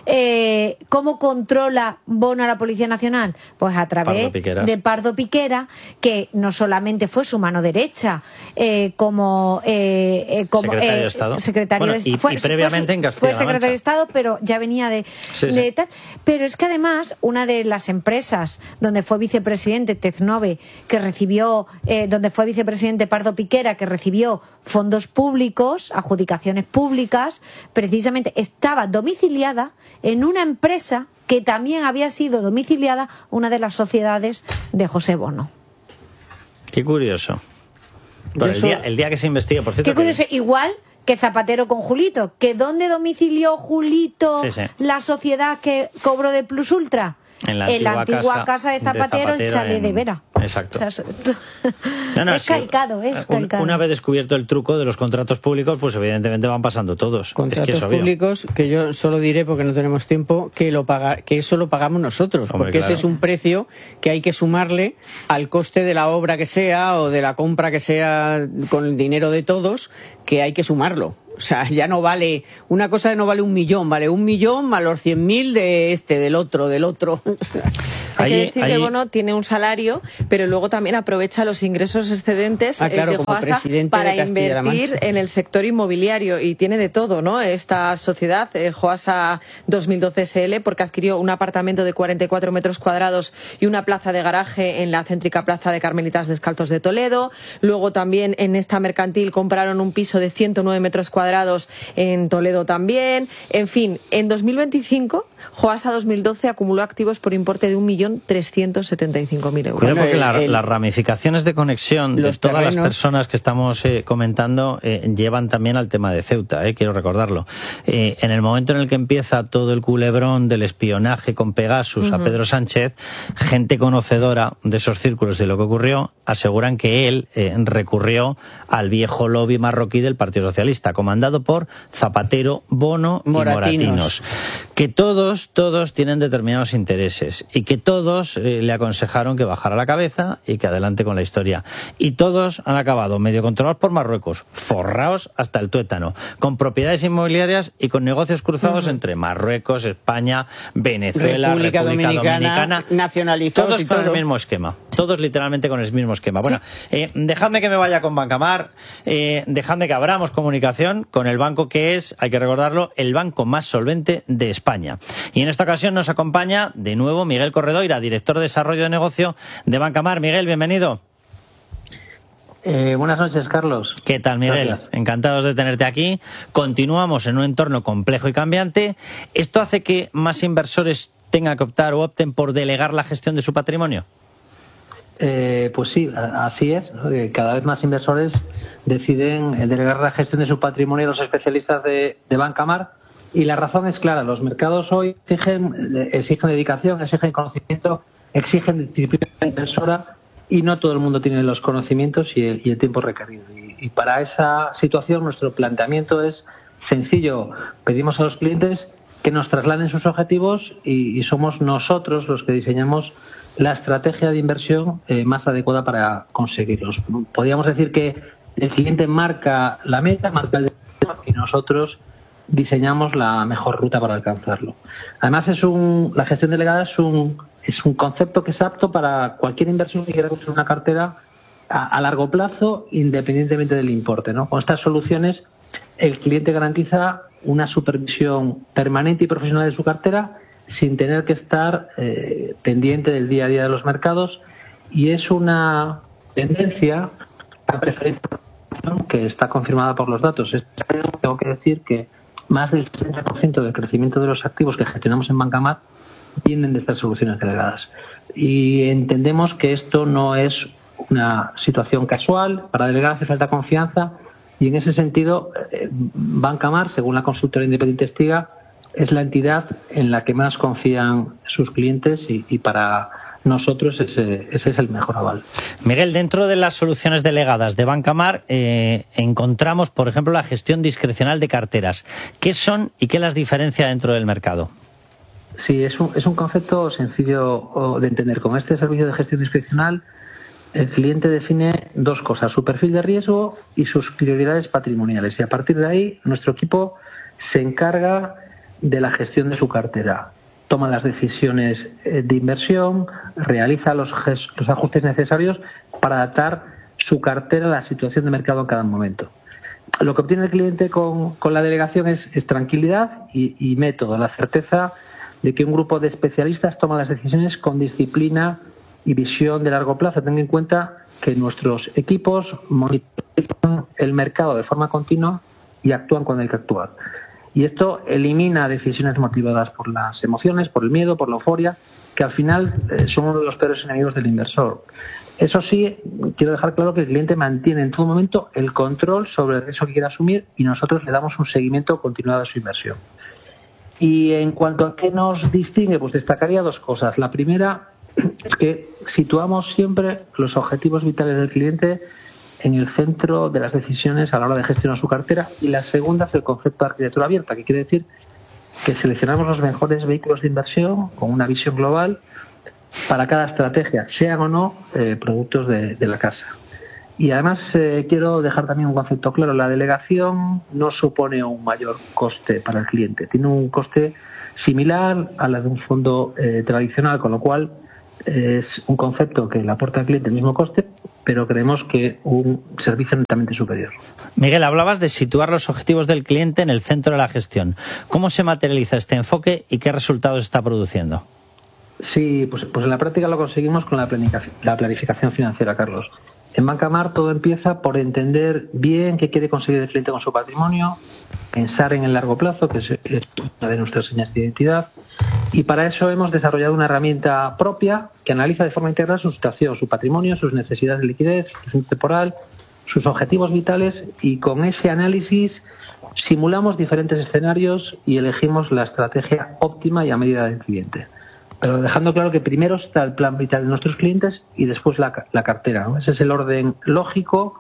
Eh, ¿Cómo controla Bono a la Policía Nacional? Pues a través Pardo Piquera. de Pardo Piquera, que no solamente fue su mano derecha eh, como, eh, eh, como Secretario eh, de Estado. secretario Bueno, de- y- fue- y previamente fue, en fue Castilla-La secretario Mancha. de Estado, pero ya venía de, Sí, de sí. tal. Pero es que además una de las empresas donde fue vicepresidente Teznove, que recibió, eh, donde fue vicepresidente Pardo Piquera, que recibió fondos públicos, adjudicaciones públicas, precisamente estaba domiciliada en una empresa que también había sido domiciliada una de las sociedades de José Bono. Qué curioso. Pero el, día, el día que se investigue, por cierto... Qué curioso, que... igual que Zapatero con Julito, que ¿dónde domicilió Julito sí, sí. la sociedad que cobró de Plus Ultra? En la en antigua, la antigua casa, casa de Zapatero, de Zapatero el chalet en... de Vera. Exacto. O sea, no, no, es sí, calcado, es calcado. Una vez descubierto el truco de los contratos públicos, pues evidentemente van pasando todos. Contratos es que públicos, que yo solo diré, porque no tenemos tiempo, que lo paga, que eso lo pagamos nosotros, Hombre, porque claro. ese es un precio que hay que sumarle al coste de la obra que sea o de la compra que sea con el dinero de todos, que hay que sumarlo. O sea, ya no vale, una cosa no vale un millón, vale un millón más los cien mil de este, del otro, del otro. Hay que decir ahí... que Bono tiene un salario, pero luego también aprovecha los ingresos excedentes ah, claro, de Joasa para invertir en el sector inmobiliario y tiene de todo, ¿no? Esta sociedad, eh, Joasa dos mil doce S L, porque adquirió un apartamento de cuarenta y cuatro metros cuadrados y una plaza de garaje en la céntrica plaza de Carmelitas Descalzos de Toledo. Luego también en esta mercantil compraron un piso de ciento nueve metros cuadrados en Toledo también. En fin, en dos mil veinticinco, Joasa dos mil doce acumuló activos por importe de un millón trescientos setenta y cinco mil euros. Creo que la, el, las ramificaciones de conexión de todas terrenos. las personas que estamos eh, comentando eh, llevan también al tema de Ceuta, eh, quiero recordarlo. Eh, en el momento en el que empieza todo el culebrón del espionaje con Pegasus uh-huh. a Pedro Sánchez, gente conocedora de esos círculos de lo que ocurrió, aseguran que él eh, recurrió al viejo lobby marroquí del Partido Socialista, comandado por Zapatero, Bono y Moratinos. Moratinos. Que todos, todos tienen determinados intereses y que todos eh, le aconsejaron que bajara la cabeza y que adelante con la historia. Y todos han acabado medio controlados por Marruecos, forrados hasta el tuétano, con propiedades inmobiliarias y con negocios cruzados uh-huh. entre Marruecos, España, Venezuela, República, República Dominicana, Dominicana, nacionalizados todos y con todo. el mismo esquema. Todos literalmente con el mismo esquema. Bueno, sí. eh, dejadme que me vaya con Bancamar, eh, dejadme que abramos comunicación con el banco que es, hay que recordarlo, el banco más solvente de España. Y en esta ocasión nos acompaña de nuevo Miguel Corredoira, director de Desarrollo de Negocio de Bancamar. Miguel, bienvenido. Eh, buenas noches, Carlos. ¿Qué tal, Miguel? Gracias. Encantados de tenerte aquí. Continuamos en un entorno complejo y cambiante. ¿Esto hace que más inversores tengan que optar o opten por delegar la gestión de su patrimonio? Eh, pues sí, así es. Cada vez más inversores deciden delegar la gestión de su patrimonio a los especialistas de, de Bancamar, y la razón es clara. Los mercados hoy exigen, exigen dedicación, exigen conocimiento, exigen disciplina inversora, y no todo el mundo tiene los conocimientos y el, y el tiempo requerido. Y, y para esa situación nuestro planteamiento es sencillo. Pedimos a los clientes que nos trasladen sus objetivos y, y somos nosotros los que diseñamos la estrategia de inversión eh, más adecuada para conseguirlos. Podríamos decir que el cliente marca la meta, marca el destino, y nosotros diseñamos la mejor ruta para alcanzarlo. Además, es un, la gestión delegada es un, es un concepto que es apto para cualquier inversión que quiera construir una cartera a, a largo plazo, independientemente del importe, ¿no? Con estas soluciones, el cliente garantiza una supervisión permanente y profesional de su cartera, sin tener que estar eh, pendiente del día a día de los mercados, y es una tendencia a preferencia que está confirmada por los datos. Tengo que decir que más del sesenta por ciento del crecimiento de los activos que gestionamos en Bancamar vienen de estas soluciones delegadas, y entendemos que esto no es una situación casual. Para delegar hace falta confianza, y en ese sentido eh, Bancamar, según la consultora independiente Estiga, es la entidad en la que más confían sus clientes, y, y para nosotros ese, ese es el mejor aval. Miguel, dentro de las soluciones delegadas de Bancamar eh, encontramos, por ejemplo, la gestión discrecional de carteras. ¿Qué son y qué las diferencia dentro del mercado? Sí, es un, es un concepto sencillo de entender. Con este servicio de gestión discrecional, el cliente define dos cosas: su perfil de riesgo y sus prioridades patrimoniales. Y a partir de ahí, nuestro equipo se encarga de la gestión de su cartera. Toma las decisiones de inversión, realiza los, los ajustes necesarios para adaptar su cartera a la situación de mercado en cada momento. Lo que obtiene el cliente con, con la delegación es, es tranquilidad y, y método, la certeza de que un grupo de especialistas toma las decisiones con disciplina y visión de largo plazo. Ten en cuenta que nuestros equipos monitorizan el mercado de forma continua y actúan cuando hay que actuar. Y esto elimina decisiones motivadas por las emociones, por el miedo, por la euforia, que al final eh, son uno de los peores enemigos del inversor. Eso sí, quiero dejar claro que el cliente mantiene en todo momento el control sobre el riesgo que quiere asumir y nosotros le damos un seguimiento continuado de su inversión. Y en cuanto a qué nos distingue, pues destacaría dos cosas. La primera es que situamos siempre los objetivos vitales del cliente en el centro de las decisiones a la hora de gestionar su cartera, y la segunda es el concepto de arquitectura abierta, que quiere decir que seleccionamos los mejores vehículos de inversión con una visión global para cada estrategia, sean o no eh, productos de, de la casa. Y además eh, quiero dejar también un concepto claro: la delegación no supone un mayor coste para el cliente, tiene un coste similar a la de un fondo eh, tradicional, con lo cual eh, es un concepto que le aporta al cliente el mismo coste, pero creemos que un servicio netamente superior. Miguel, hablabas de situar los objetivos del cliente en el centro de la gestión. ¿Cómo se materializa este enfoque y qué resultados está produciendo? Sí, pues, pues en la práctica lo conseguimos con la planificación, la planificación financiera, Carlos. En Bancamar todo empieza por entender bien qué quiere conseguir el cliente con su patrimonio, pensar en el largo plazo, que es una de nuestras señas de identidad, y para eso hemos desarrollado una herramienta propia que analiza de forma integral su situación, su patrimonio, sus necesidades de liquidez, su situación temporal, sus objetivos vitales, y con ese análisis simulamos diferentes escenarios y elegimos la estrategia óptima y a medida del cliente. Pero dejando claro que primero está el plan vital de nuestros clientes y después la, la cartera, ¿no? Ese es el orden lógico,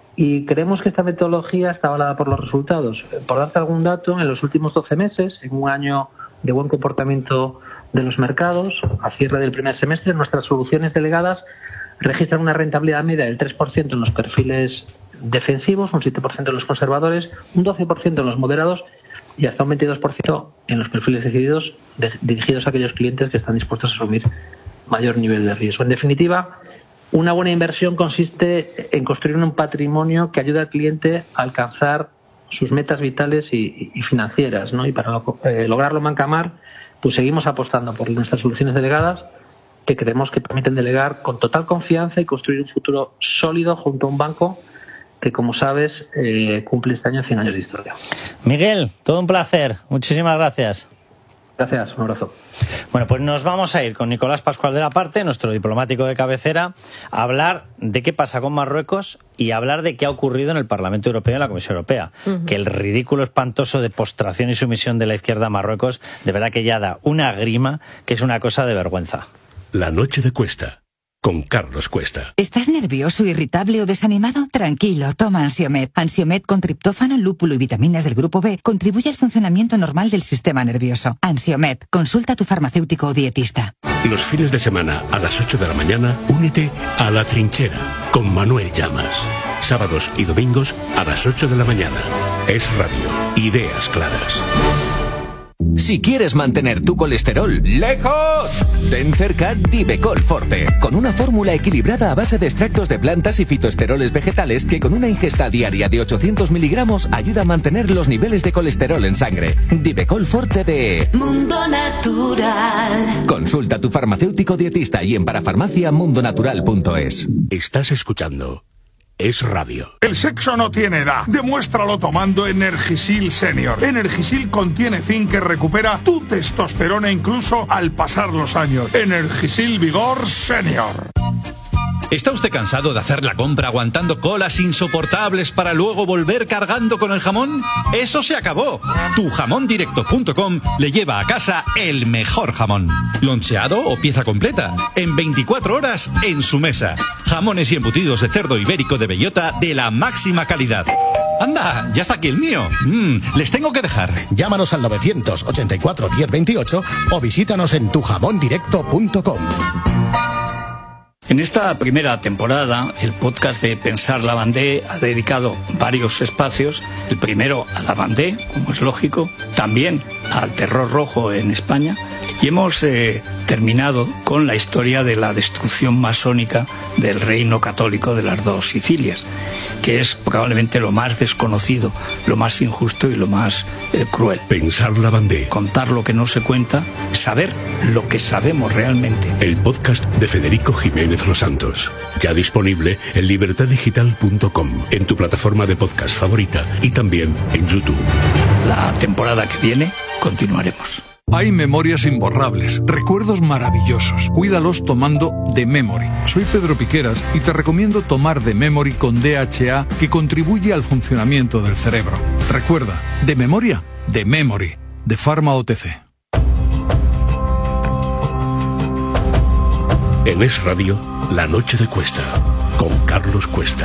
y creemos que esta metodología está avalada por los resultados. Por darte algún dato, en los últimos doce meses, en un año de buen comportamiento de los mercados, a cierre del primer semestre, nuestras soluciones delegadas registran una rentabilidad media del tres por ciento en los perfiles defensivos, un siete por ciento en los conservadores, un doce por ciento en los moderados y hasta un veintidós por ciento en los perfiles decididos, de, dirigidos a aquellos clientes que están dispuestos a asumir mayor nivel de riesgo. En definitiva, una buena inversión consiste en construir un patrimonio que ayude al cliente a alcanzar sus metas vitales y, y financieras, ¿no? Y para lo, eh, lograrlo en Bancamar, pues seguimos apostando por nuestras soluciones delegadas, que creemos que permiten delegar con total confianza y construir un futuro sólido junto a un banco que, como sabes, eh, cumple este año cien años de historia. Miguel, todo un placer. Muchísimas gracias. Gracias, un abrazo. Bueno, pues nos vamos a ir con Nicolás Pascual de la Parte, nuestro diplomático de cabecera, a hablar de qué pasa con Marruecos y a hablar de qué ha ocurrido en el Parlamento Europeo y en la Comisión Europea. Uh-huh. Que el ridículo espantoso de postración y sumisión de la izquierda a Marruecos, de verdad que ya da una grima, que es una cosa de vergüenza. La noche de Cuesta, con Carlos Cuesta. ¿Estás nervioso, irritable o desanimado? Tranquilo, toma Ansiomed. Ansiomed con triptófano, lúpulo y vitaminas del grupo B contribuye al funcionamiento normal del sistema nervioso. Ansiomed, consulta a tu farmacéutico o dietista. Los fines de semana a las ocho de la mañana, únete a La Trinchera con Manuel Llamas. Sábados y domingos a las ocho de la mañana. Es Radio. Ideas claras. Si quieres mantener tu colesterol lejos, ten cerca Divecol Forte, con una fórmula equilibrada a base de extractos de plantas y fitoesteroles vegetales que con una ingesta diaria de ochocientos miligramos ayuda a mantener los niveles de colesterol en sangre. Divecol Forte de Mundo Natural. Consulta a tu farmacéutico dietista y en parafarmacia mundonatural punto es. Estás escuchando Es Radio. El sexo no tiene edad. Demuéstralo tomando Energisil Senior. Energisil contiene zinc que recupera tu testosterona incluso al pasar los años. Energisil Vigor Senior. ¿Está usted cansado de hacer la compra aguantando colas insoportables para luego volver cargando con el jamón? ¡Eso se acabó! tu jamón directo punto com le lleva a casa el mejor jamón. Loncheado o pieza completa. En veinticuatro horas en su mesa. Jamones y embutidos de cerdo ibérico de bellota de la máxima calidad. ¡Anda! ¡Ya está aquí el mío! Mm, les tengo que dejar. Llámanos al novecientos ochenta y cuatro diez veintiocho o visítanos en tu jamón directo punto com. En esta primera temporada, el podcast de Pensar la Vendée ha dedicado varios espacios. El primero a la Vendée, como es lógico, también al terror rojo en España. Y hemos eh, terminado con la historia de la destrucción masónica del reino católico de las dos Sicilias, que es probablemente lo más desconocido, lo más injusto y lo más eh, cruel. Pensar la Vendée. Contar lo que no se cuenta, saber lo que sabemos realmente. El podcast de Federico Jiménez Los Santos. Ya disponible en libertad digital punto com, en tu plataforma de podcast favorita y también en YouTube. La temporada que viene continuaremos. Hay memorias imborrables, recuerdos maravillosos. Cuídalos tomando The Memory. Soy Pedro Piqueras y te recomiendo tomar The Memory con D H A, que contribuye al funcionamiento del cerebro. Recuerda, de memoria, The Memory, de Pharma O T C. En Es Radio, La Noche de Cuesta, con Carlos Cuesta.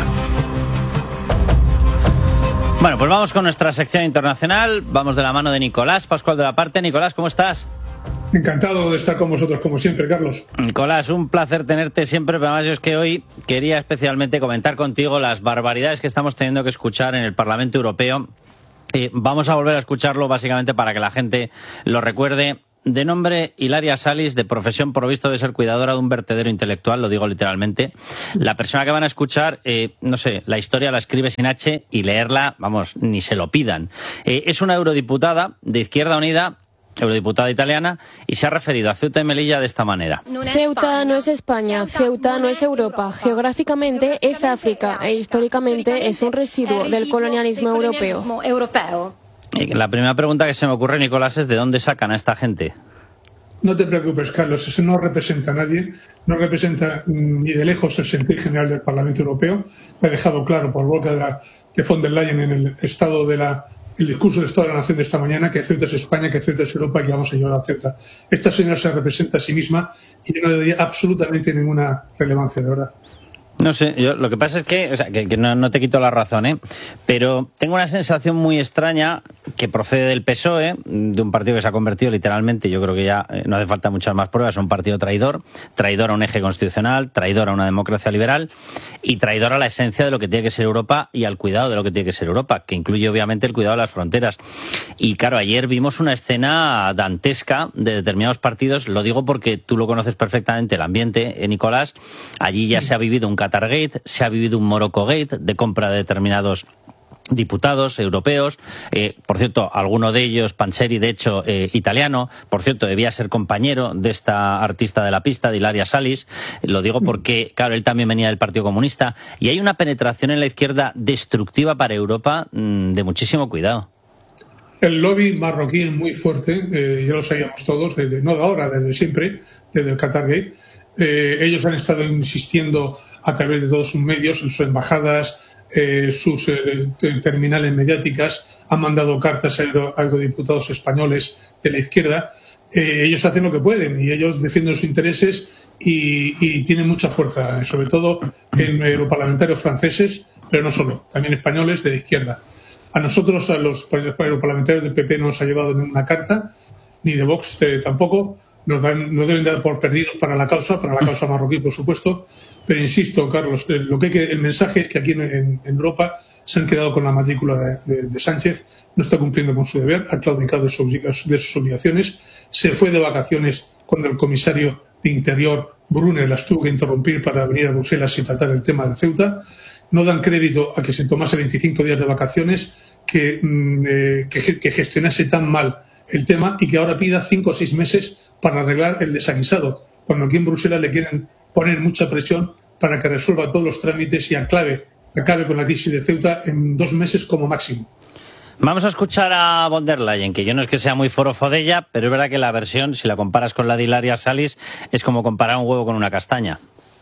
Bueno, pues vamos con nuestra sección internacional. Vamos de la mano de Nicolás Pascual de la Parte. Nicolás, ¿cómo estás? Encantado de estar con vosotros, como siempre, Carlos. Nicolás, un placer tenerte siempre, pero además yo es que hoy quería especialmente comentar contigo las barbaridades que estamos teniendo que escuchar en el Parlamento Europeo. Eh, vamos a volver a escucharlo básicamente para que la gente lo recuerde. De nombre Ilaria Salis, de profesión por lo visto de ser cuidadora de un vertedero intelectual, lo digo literalmente. La persona que van a escuchar, eh, no sé, la historia la escribe sin H y leerla, vamos, ni se lo pidan. Eh, es una eurodiputada de Izquierda Unida, eurodiputada italiana, y se ha referido a Ceuta y Melilla de esta manera. Ceuta no es España, Ceuta no es Europa. Geográficamente es África e históricamente es un residuo del colonialismo europeo. La primera pregunta que se me ocurre, Nicolás, es ¿de dónde sacan a esta gente? No te preocupes, Carlos, eso no representa a nadie, no representa ni de lejos el sentir general del Parlamento Europeo. Lo ha dejado claro por boca de, la, de von der Leyen en el estado de la, el discurso del Estado de la Nación de esta mañana, que Ceuta es España, que Ceuta es Europa y que vamos a llevar a Ceuta. Esta señora se representa a sí misma y no le daría absolutamente ninguna relevancia, de verdad. No sé, yo lo que pasa es que, o sea, que, que no, no te quito la razón, ¿eh? Pero tengo una sensación muy extraña que procede del P S O E, de un partido que se ha convertido literalmente, yo creo que ya eh, no hace falta muchas más pruebas, un partido traidor, traidor a un eje constitucional, traidor a una democracia liberal y traidor a la esencia de lo que tiene que ser Europa y al cuidado de lo que tiene que ser Europa, que incluye obviamente el cuidado de las fronteras. Y claro, ayer vimos una escena dantesca de determinados partidos, lo digo porque tú lo conoces perfectamente, el ambiente, eh, Nicolás, allí ya se ha vivido un Qatargate, se ha vivido un Morocco-gate de compra de determinados diputados europeos, eh, por cierto, alguno de ellos, Panzeri, de hecho, eh, italiano, por cierto, debía ser compañero de esta artista de la pista, de Ilaria Salis, lo digo porque, claro, él también venía del Partido Comunista, y hay una penetración en la izquierda destructiva para Europa mmm, de muchísimo cuidado. El lobby marroquí es muy fuerte, eh, ya lo sabíamos todos, desde, no de ahora, desde siempre, desde el Qatargate. Eh, ellos han estado insistiendo a través de todos sus medios, en sus embajadas, eh, sus eh, terminales mediáticas, han mandado cartas a, a eurodiputados españoles de la izquierda. Eh, ellos hacen lo que pueden y ellos defienden sus intereses y, y tienen mucha fuerza, sobre todo en europarlamentarios franceses, pero no solo, también españoles de la izquierda. A nosotros, a los europarlamentarios del P P, no nos ha llegado ninguna carta, ni de Vox eh, tampoco. Nos, dan, nos deben dar por perdidos para la causa, para la causa marroquí, por supuesto. Pero insisto, Carlos, lo que, hay que el mensaje es que aquí en, en, en Europa se han quedado con la matrícula de, de, de Sánchez, no está cumpliendo con su deber, ha claudicado de sus, de sus obligaciones, se fue de vacaciones cuando el comisario de Interior, Brunner, las tuvo que interrumpir para venir a Bruselas y tratar el tema de Ceuta. No dan crédito a que se tomase veinticinco días de vacaciones, que, eh, que, que gestionase tan mal el tema y que ahora pida cinco o seis meses para arreglar el desaguisado, cuando aquí en Bruselas le quieren poner mucha presión para que resuelva todos los trámites y acabe, acabe con la crisis de Ceuta en dos meses como máximo. Vamos a escuchar a von der Leyen, que yo no es que sea muy forofo de ella, pero es verdad que la versión, si la comparas con la de Ilaria Salis, es como comparar un huevo con una castaña.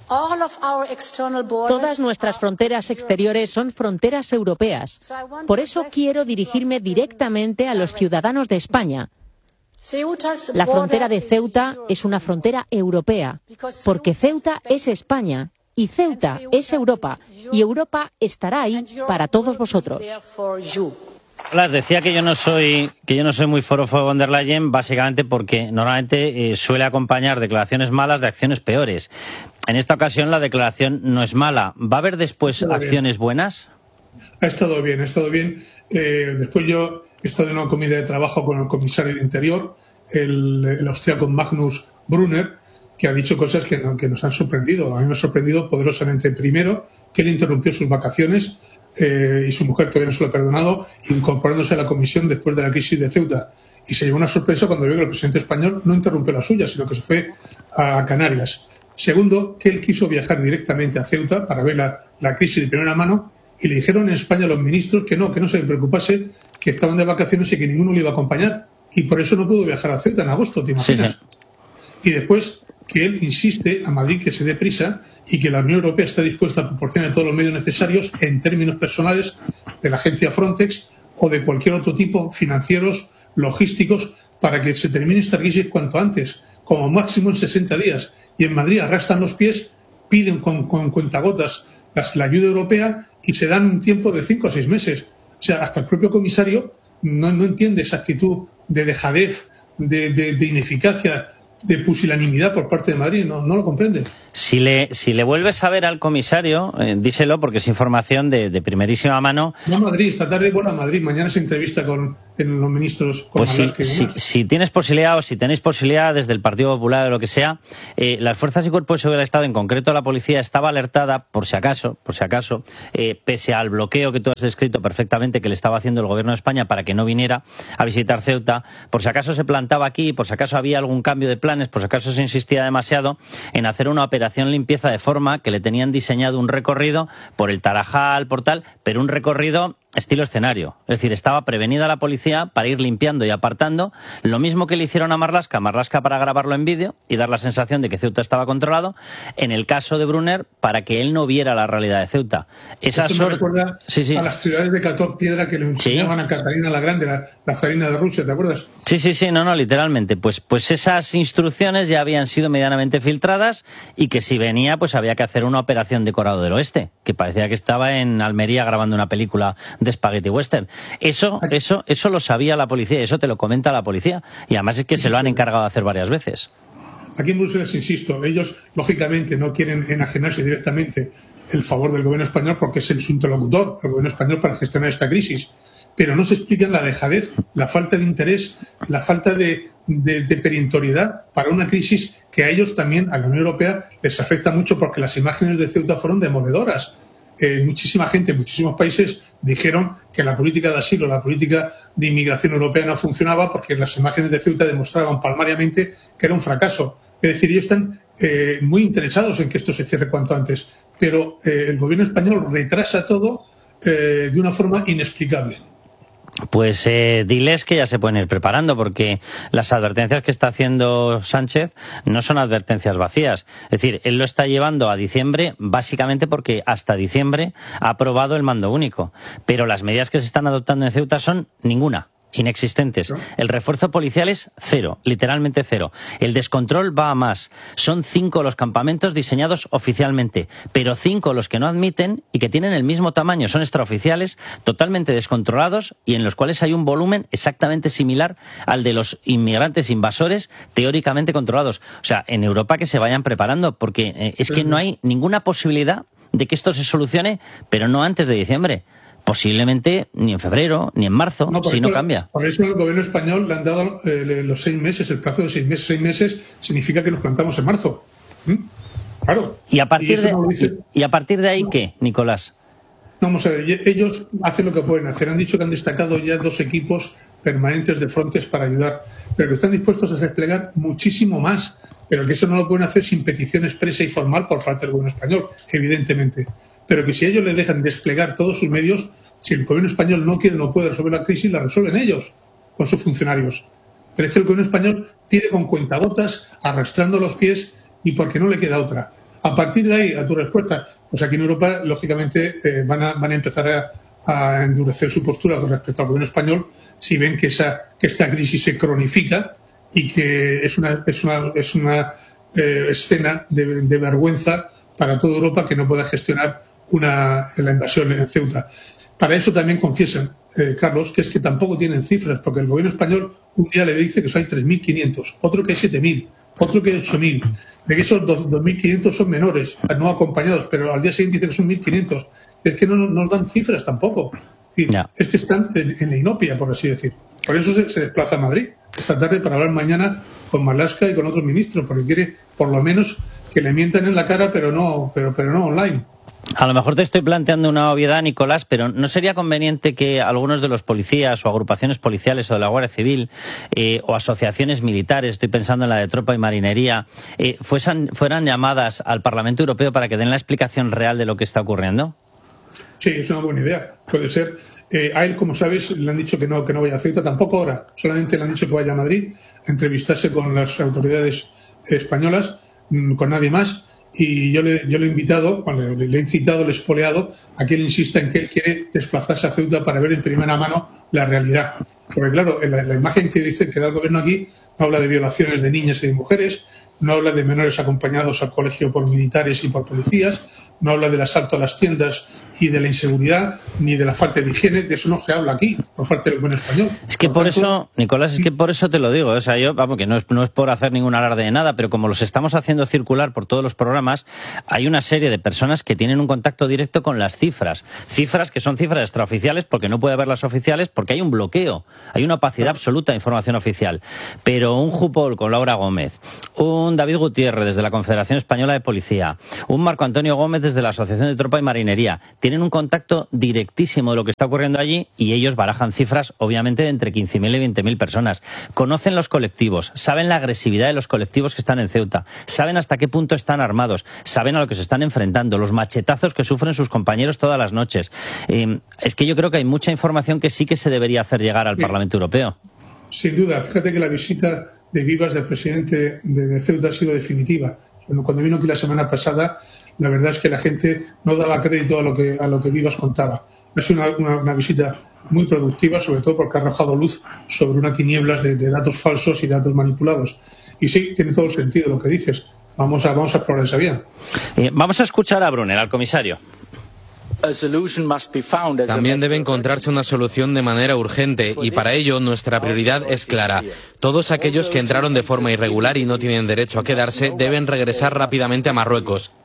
Todas nuestras fronteras exteriores son fronteras europeas. Por eso quiero dirigirme directamente a los ciudadanos de España. La frontera de Ceuta es una frontera europea, porque Ceuta es España y Ceuta es Europa, y Europa estará ahí para todos vosotros. Les decía que yo no soy que yo no soy muy forofo de von der Leyen, básicamente porque normalmente eh, suele acompañar declaraciones malas de acciones peores. En esta ocasión la declaración no es mala. ¿Va a haber después acciones buenas? Ha estado bien, ha estado bien. Eh, después yo he estado en una comida de trabajo con el comisario de Interior, el, el austriaco Magnus Brunner, que ha dicho cosas que, no, que nos han sorprendido. A mí me ha sorprendido poderosamente. Primero, que él interrumpió sus vacaciones eh, y su mujer todavía no se lo ha perdonado, incorporándose a la comisión después de la crisis de Ceuta. Y se llevó una sorpresa cuando vio que el presidente español no interrumpió la suya, sino que se fue a Canarias. Segundo, que él quiso viajar directamente a Ceuta para ver la, la crisis de primera mano y le dijeron en España a los ministros que no, que no se preocupase, que estaban de vacaciones y que ninguno le iba a acompañar. y por eso no pudo viajar a Ceuta en agosto, ¿te imaginas? Sí, Y sí. después que él insiste a Madrid que se dé prisa y que la Unión Europea está dispuesta a proporcionar todos los medios necesarios en términos personales de la agencia Frontex o de cualquier otro tipo, financieros, logísticos, para que se termine esta crisis cuanto antes, como máximo en sesenta días. Y en Madrid arrastran los pies, piden con, con cuentagotas las, la ayuda europea y se dan un tiempo de cinco o seis meses. O sea, hasta el propio comisario no, no entiende esa actitud de dejadez, de, de, de ineficacia, de pusilanimidad por parte de Madrid, no, no lo comprende. Si le, si le vuelves a ver al comisario, eh, díselo porque es información de, de primerísima mano. No a Madrid, esta tarde vuela a Madrid, mañana se entrevista con en los ministros. Con pues si, si, si tienes posibilidad o si tenéis posibilidad desde el Partido Popular o lo que sea, eh, las fuerzas y cuerpos de seguridad del Estado, en concreto la policía, estaba alertada por si acaso, por si acaso, eh, pese al bloqueo que tú has descrito perfectamente que le estaba haciendo el Gobierno de España para que no viniera a visitar Ceuta, por si acaso se plantaba aquí, por si acaso había algún cambio de planes, por si acaso se insistía demasiado en hacer una operación limpieza de forma que le tenían diseñado un recorrido por el Tarajal, por tal, pero un recorrido estilo escenario. Es decir, estaba prevenida la policía para ir limpiando y apartando, lo mismo que le hicieron a Marlaska, Marlaska para grabarlo en vídeo y dar la sensación de que Ceuta estaba controlado, en el caso de Brunner, para que él no viera la realidad de Ceuta. Esa Esto me sor... recuerda sí, sí. a las ciudades de Cator Piedra que le enseñaban ¿Sí? a Catalina la Grande, la, la zarina de Rusia, ¿te acuerdas? Sí, sí, sí, no, no, literalmente. Pues, pues esas instrucciones ya habían sido medianamente filtradas y que si venía, pues había que hacer una operación decorado del oeste, que parecía que estaba en Almería grabando una película de spaghetti western. Eso, eso, eso lo sabía la policía, eso te lo comenta la policía. Y además es que se lo han encargado de hacer varias veces. Aquí en Bruselas, insisto, ellos lógicamente no quieren enajenarse directamente el favor del gobierno español porque es el su interlocutor, el gobierno español, para gestionar esta crisis. Pero no se explican la dejadez, la falta de interés, la falta de, de, de perentoriedad para una crisis que a ellos también, a la Unión Europea, les afecta mucho porque las imágenes de Ceuta fueron demoledoras. Eh, muchísima gente, muchísimos países dijeron que la política de asilo, la política de inmigración europea no funcionaba porque las imágenes de Ceuta demostraban palmariamente que era un fracaso. Es decir, ellos están eh, muy interesados en que esto se cierre cuanto antes, pero eh, el gobierno español retrasa todo eh, de una forma inexplicable. Pues eh, diles que ya se pueden ir preparando, porque las advertencias que está haciendo Sánchez no son advertencias vacías. Es decir, él lo está llevando a diciembre básicamente porque hasta diciembre ha aprobado el mando único. Pero las medidas que se están adoptando en Ceuta son ninguna. Inexistentes. El refuerzo policial es cero, literalmente cero. El descontrol va a más. Son cinco los campamentos diseñados oficialmente, pero cinco los que no admiten y que tienen el mismo tamaño, son extraoficiales, totalmente descontrolados y en los cuales hay un volumen exactamente similar al de los inmigrantes invasores teóricamente controlados. O sea, en Europa que se vayan preparando, porque eh, es que no hay ninguna posibilidad de que esto se solucione, pero no antes de diciembre. Posiblemente ni en febrero, ni en marzo, no, si eso, no cambia. Por eso el gobierno español le han dado eh, los seis meses, el plazo de seis meses. Seis meses significa que nos plantamos en marzo. ¿Mm? Claro. ¿Y a partir, y de, no dice... y a partir de ahí no. qué, Nicolás? No, vamos a ver, ellos hacen lo que pueden hacer. Han dicho que han destacado ya dos equipos permanentes de Frontex para ayudar, pero que están dispuestos a desplegar muchísimo más, pero que eso no lo pueden hacer sin petición expresa y formal por parte del gobierno español, evidentemente. Pero que si ellos les dejan desplegar todos sus medios, si el gobierno español no quiere o no puede resolver la crisis, la resuelven ellos, con sus funcionarios. Pero es que el gobierno español pide con cuentagotas, arrastrando los pies, y porque no le queda otra. A partir de ahí, a tu respuesta, pues aquí en Europa, lógicamente, eh, van, a, van a empezar a, a endurecer su postura con respecto al gobierno español si ven que, esa, que esta crisis se cronifica y que es una, es una, es una eh, escena de, de vergüenza para toda Europa que no pueda gestionar una, la invasión en Ceuta. Para eso también confiesan, eh, Carlos, que es que tampoco tienen cifras, porque el gobierno español un día le dice que hay tres mil quinientos, otro que hay siete mil, otro que hay ocho mil, de que esos dos mil quinientos son menores, no acompañados, pero al día siguiente dice que son mil quinientos. Es que no nos dan cifras tampoco. Es, decir, no. es que están en, en la inopia, por así decir. Por eso se, se desplaza a Madrid esta tarde para hablar mañana con Marlaska y con otros ministros, porque quiere por lo menos que le mientan en la cara, pero no, pero, pero no online. A lo mejor te estoy planteando una obviedad, Nicolás, pero ¿no sería conveniente que algunos de los policías o agrupaciones policiales o de la Guardia Civil eh, o asociaciones militares, estoy pensando en la de Tropa y Marinería, eh, fueran, fueran llamadas al Parlamento Europeo para que den la explicación real de lo que está ocurriendo? Sí, es una buena idea. Puede ser. Eh, a él, como sabes, le han dicho que no, que no vaya a Ceuta, tampoco ahora. Solamente le han dicho que vaya a Madrid a entrevistarse con las autoridades españolas, mmm, con nadie más. Y yo le, yo le he invitado, bueno, le, le he incitado, le he espoleado a que él insista en que él quiere desplazarse a Ceuta para ver en primera mano la realidad. Porque claro, la, la imagen que dice que da el gobierno aquí no habla de violaciones de niñas y de mujeres, no habla de menores acompañados al colegio por militares y por policías, no habla del asalto a las tiendas y de la inseguridad, ni de la falta de higiene. De eso no se habla aquí, por parte del gobierno español. Es que por, por tanto, eso, Nicolás, es que por eso te lo digo. O sea, yo, vamos, que no es, no es por hacer ningún alarde de nada, pero como los estamos haciendo circular por todos los programas, hay una serie de personas que tienen un contacto directo con las cifras. Cifras que son cifras extraoficiales porque no puede haber las oficiales, porque hay un bloqueo, hay una opacidad absoluta de información oficial. Pero un Jupol con Laura Gómez, un David Gutiérrez desde la Confederación Española de Policía, un Marco Antonio Gómez desde la Asociación de Tropa y Marinería, tienen un contacto directísimo de lo que está ocurriendo allí y ellos barajan cifras, obviamente, de entre quince mil y veinte mil personas. Conocen los colectivos, saben la agresividad de los colectivos que están en Ceuta, saben hasta qué punto están armados, saben a lo que se están enfrentando, los machetazos que sufren sus compañeros todas las noches. Eh, es que yo creo que hay mucha información que sí que se debería hacer llegar al sí. Parlamento Europeo. Sin duda. Fíjate que la visita de Vivas del presidente de, de Ceuta ha sido definitiva. Cuando vino aquí la semana pasada, la verdad es que la gente no daba crédito a lo que, a lo que Vivas contaba. Ha sido una, una, una visita muy productiva, sobre todo porque ha arrojado luz sobre una tinieblas de, de datos falsos y datos manipulados. Y sí, tiene todo el sentido lo que dices. Vamos a, vamos a explorar esa vía. Eh, vamos a escuchar a Brunner, al comisario. También debe encontrarse una solución de manera urgente y para ello nuestra prioridad es clara. Todos aquellos que entraron de forma irregular y no tienen derecho a quedarse deben regresar rápidamente a Marruecos.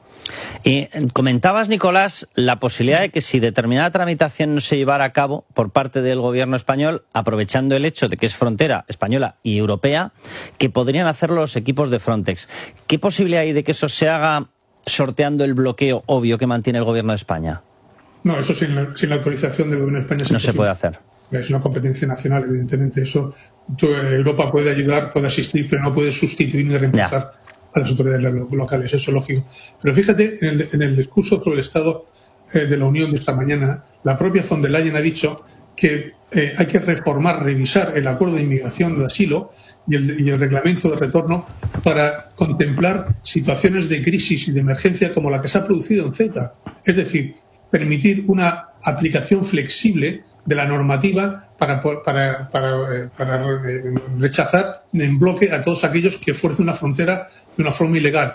Y comentabas, Nicolás, la posibilidad de que si determinada tramitación no se llevara a cabo por parte del gobierno español, aprovechando el hecho de que es frontera española y europea, que podrían hacerlo los equipos de Frontex. ¿Qué posibilidad hay de que eso se haga sorteando el bloqueo obvio que mantiene el gobierno de España? No, eso sin la, sin la autorización del gobierno de España es no imposible. Se puede hacer. Es una competencia nacional, evidentemente. Eso Europa puede ayudar, puede asistir, pero no puede sustituir ni reemplazar ya. a las autoridades locales. Eso es lógico. Pero fíjate, en el, en el discurso sobre el Estado eh, de la Unión de esta mañana, la propia von der Leyen ha dicho que eh, hay que reformar, revisar el acuerdo de inmigración de asilo y el, y el reglamento de retorno para contemplar situaciones de crisis y de emergencia como la que se ha producido en Ceuta. Es decir, permitir una aplicación flexible de la normativa para, para, para, para rechazar en bloque a todos aquellos que fuercen una frontera de una forma ilegal.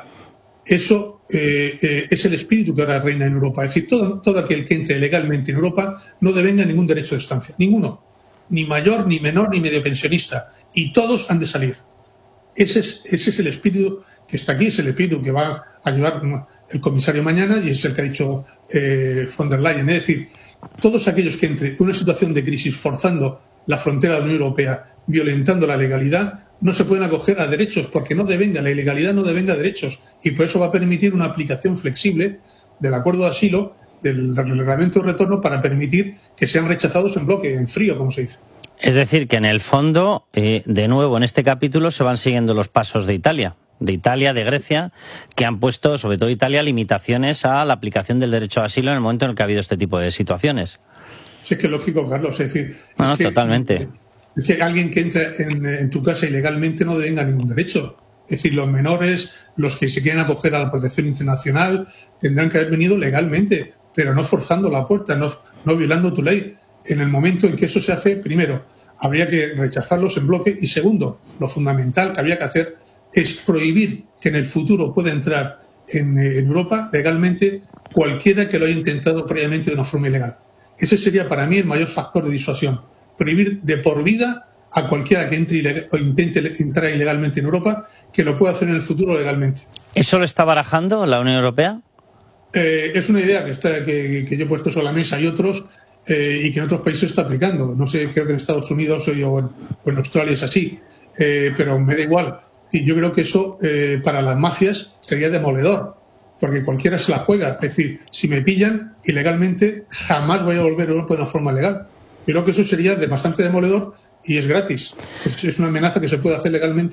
Eso eh, eh, es el espíritu que ahora reina en Europa. Es decir, todo, todo aquel que entre legalmente en Europa no devenga ningún derecho de estancia. Ninguno. Ni mayor, ni menor, ni medio pensionista. Y todos han de salir. Ese es, ese es el espíritu que está aquí, es el espíritu que va a llevar el comisario mañana y es el que ha dicho eh, von der Leyen. Es decir, todos aquellos que entren en una situación de crisis forzando la frontera de la Unión Europea, violentando la legalidad, no se pueden acoger a derechos porque no devenga, la ilegalidad no devenga derechos y por eso va a permitir una aplicación flexible del acuerdo de asilo, del reglamento de retorno para permitir que sean rechazados en bloque, en frío, como se dice. Es decir, que en el fondo, eh, de nuevo, en este capítulo se van siguiendo los pasos de Italia. de Italia, de Grecia, que han puesto, sobre todo Italia, limitaciones a la aplicación del derecho a asilo en el momento en el que ha habido este tipo de situaciones. Sí, es que es lógico, Carlos. Es decir, no, es no, que, totalmente. Es que alguien que entra en, en tu casa ilegalmente no devenga ningún derecho. Es decir, los menores, los que se quieren acoger a la protección internacional, tendrán que haber venido legalmente, pero no forzando la puerta, no, no violando tu ley. En el momento en que eso se hace, primero, habría que rechazarlos en bloque y segundo, lo fundamental que habría que hacer es prohibir que en el futuro pueda entrar en, en Europa legalmente cualquiera que lo haya intentado previamente de una forma ilegal. Ese sería para mí el mayor factor de disuasión. Prohibir de por vida a cualquiera que entre ilegal, o intente entrar ilegalmente en Europa que lo pueda hacer en el futuro legalmente. ¿Eso lo está barajando la Unión Europea? Eh, es una idea que, está, que, que yo he puesto sobre la mesa y otros eh, y que en otros países se está aplicando. No sé, creo que en Estados Unidos o en, o en Australia es así, eh, pero me da igual. Y yo creo que eso eh, para las mafias sería demoledor, porque cualquiera se la juega. Es decir, si me pillan ilegalmente, jamás voy a volver a Europa de una forma legal. Yo creo que eso sería de bastante demoledor y es gratis. Es, es una amenaza que se puede hacer legalmente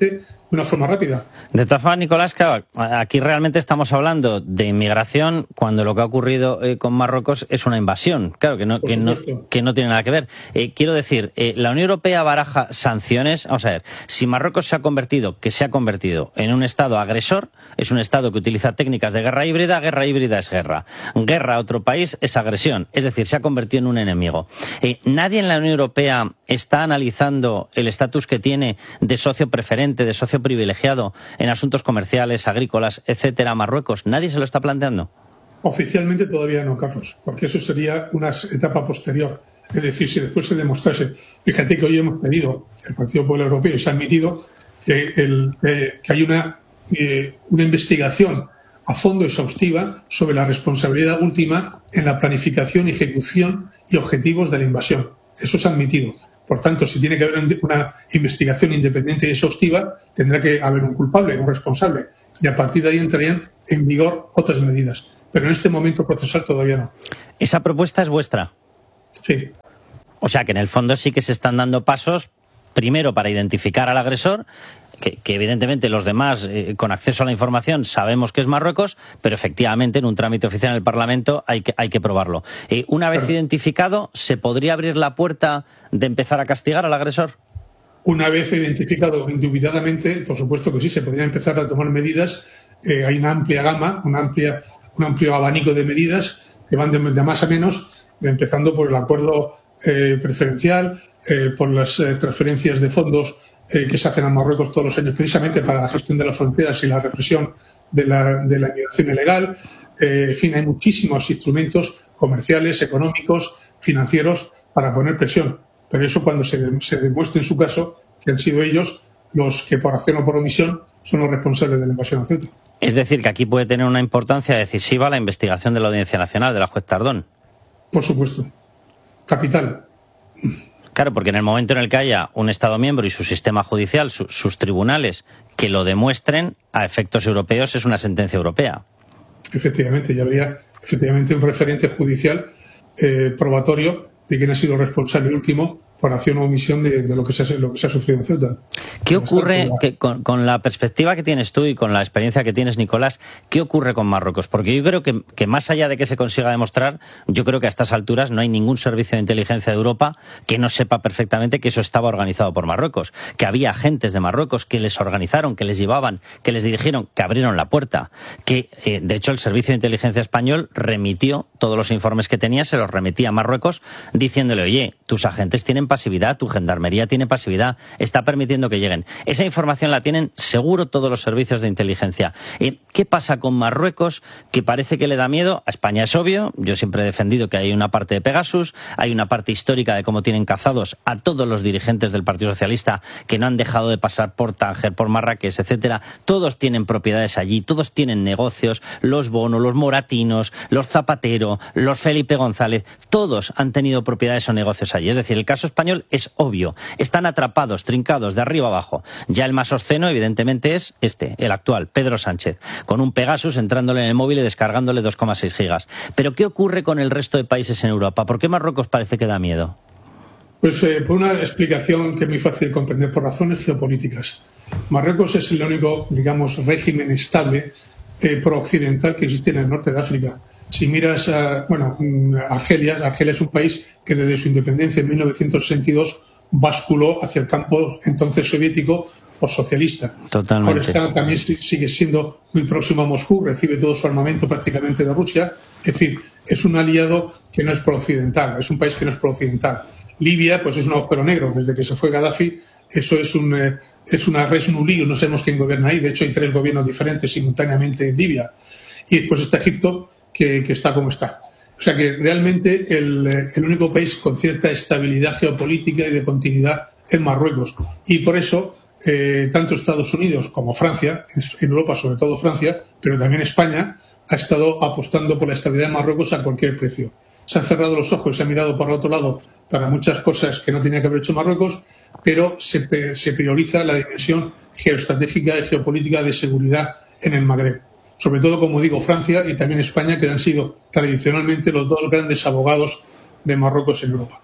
una forma rápida. De todas formas, Nicolás, claro, aquí realmente estamos hablando de inmigración cuando lo que ha ocurrido eh, con Marruecos es una invasión, claro, que no, que no, que no tiene nada que ver. Eh, quiero decir, eh, la Unión Europea baraja sanciones. Vamos a ver, si Marruecos se ha convertido, que se ha convertido en un Estado agresor, es un Estado que utiliza técnicas de guerra híbrida, guerra híbrida es guerra. Guerra a otro país es agresión, es decir, se ha convertido en un enemigo. Eh, nadie en la Unión Europea está analizando el estatus que tiene de socio preferente, de socio privilegiado en asuntos comerciales, agrícolas, etcétera, Marruecos. ¿Nadie se lo está planteando? Oficialmente todavía no, Carlos, porque eso sería una etapa posterior. Es decir, si después se demostrase, fíjate que hoy hemos pedido, el Partido Popular Europeo, y se ha admitido que, el, eh, que hay una, eh, una investigación a fondo exhaustiva sobre la responsabilidad última en la planificación, ejecución y objetivos de la invasión. Eso se ha admitido. Por tanto, si tiene que haber una investigación independiente y exhaustiva, tendrá que haber un culpable, un responsable. Y a partir de ahí entrarían en vigor otras medidas. Pero en este momento procesal todavía no. ¿Esa propuesta es vuestra? Sí. O sea que en el fondo sí que se están dando pasos, primero para identificar al agresor, que, que evidentemente los demás, eh, con acceso a la información, sabemos que es Marruecos, pero efectivamente en un trámite oficial en el Parlamento hay que, hay que probarlo. Eh, una vez claro. identificado, ¿se podría abrir la puerta de empezar a castigar al agresor? Una vez identificado indubitadamente, por supuesto que sí, se podrían empezar a tomar medidas. Eh, hay una amplia gama, una amplia, un amplio abanico de medidas que van de, de más a menos, empezando por el acuerdo eh, preferencial, eh, por las eh, transferencias de fondos eh, que se hacen a Marruecos todos los años precisamente para la gestión de las fronteras y la represión de la, de la inmigración ilegal. Eh, en fin, hay muchísimos instrumentos comerciales, económicos, financieros para poner presión. Pero eso cuando se, de, se demuestre en su caso que han sido ellos los que por acción o por omisión son los responsables de la invasión a Ceuta. Es decir, que aquí puede tener una importancia decisiva la investigación de la Audiencia Nacional, de la juez Tardón. Por supuesto. Capital. Claro, porque en el momento en el que haya un Estado miembro y su sistema judicial, su, sus tribunales, que lo demuestren, a efectos europeos es una sentencia europea. Efectivamente, ya habría efectivamente un referente judicial eh, probatorio de quién ha sido responsable último por acción o omisión de, de lo, que se ha, lo que se ha sufrido en Ceuta. ¿Qué ocurre que, con, con la perspectiva que tienes tú y con la experiencia que tienes, Nicolás, qué ocurre con Marruecos? Porque yo creo que, que más allá de que se consiga demostrar, yo creo que a estas alturas no hay ningún servicio de inteligencia de Europa que no sepa perfectamente que eso estaba organizado por Marruecos, que había agentes de Marruecos que les organizaron, que les llevaban, que les dirigieron, que abrieron la puerta, que eh, de hecho el servicio de inteligencia español remitió todos los informes que tenía, se los remitía a Marruecos diciéndole, oye, tus agentes tienen pasividad, tu gendarmería tiene pasividad, está permitiendo que lleguen. Esa información la tienen seguro todos los servicios de inteligencia. Eh, ¿Qué pasa con Marruecos? Que parece que le da miedo. A España es obvio, yo siempre he defendido que hay una parte de Pegasus, hay una parte histórica de cómo tienen cazados a todos los dirigentes del Partido Socialista que no han dejado de pasar por Tánger, por Marrakech, etcétera. Todos tienen propiedades allí, todos tienen negocios, los Bono, los Moratinos, los Zapatero, los Felipe González, todos han tenido propiedades o negocios allí. Es decir, el caso español es obvio. Están atrapados, trincados de arriba abajo. Ya el más obsceno, evidentemente, es este, el actual, Pedro Sánchez, con un Pegasus entrándole en el móvil y descargándole dos coma seis gigas. Pero ¿qué ocurre con el resto de países en Europa? ¿Por qué Marruecos parece que da miedo? Pues eh, por una explicación que es muy fácil de comprender, por razones geopolíticas. Marruecos es el único, digamos, régimen estable eh, pro-occidental que existe en el norte de África. Si miras, a, bueno, Argelia, Argelia es un país que desde su independencia en mil novecientos sesenta y dos basculó hacia el campo entonces soviético o socialista. Totalmente. Ahora está, también sigue siendo muy próximo a Moscú, recibe todo su armamento prácticamente de Rusia. Es decir, es un aliado que no es pro-occidental, es un país que no es pro-occidental. Libia, pues es un agujero negro. Desde que se fue Gaddafi, eso es un, eh, es una res un lío, no sabemos quién gobierna ahí. De hecho, hay tres gobiernos diferentes simultáneamente en Libia. Y después está Egipto, Que, que está como está. O sea que realmente el, el único país con cierta estabilidad geopolítica y de continuidad es Marruecos. Y por eso, eh, tanto Estados Unidos como Francia, en Europa sobre todo Francia, pero también España, ha estado apostando por la estabilidad de Marruecos a cualquier precio. Se han cerrado los ojos, se ha mirado por el otro lado para muchas cosas que no tenía que haber hecho Marruecos, pero se, se prioriza la dimensión geoestratégica y geopolítica de seguridad en el Magreb. Sobre todo, como digo, Francia y también España, que han sido tradicionalmente los dos grandes abogados de Marruecos en Europa.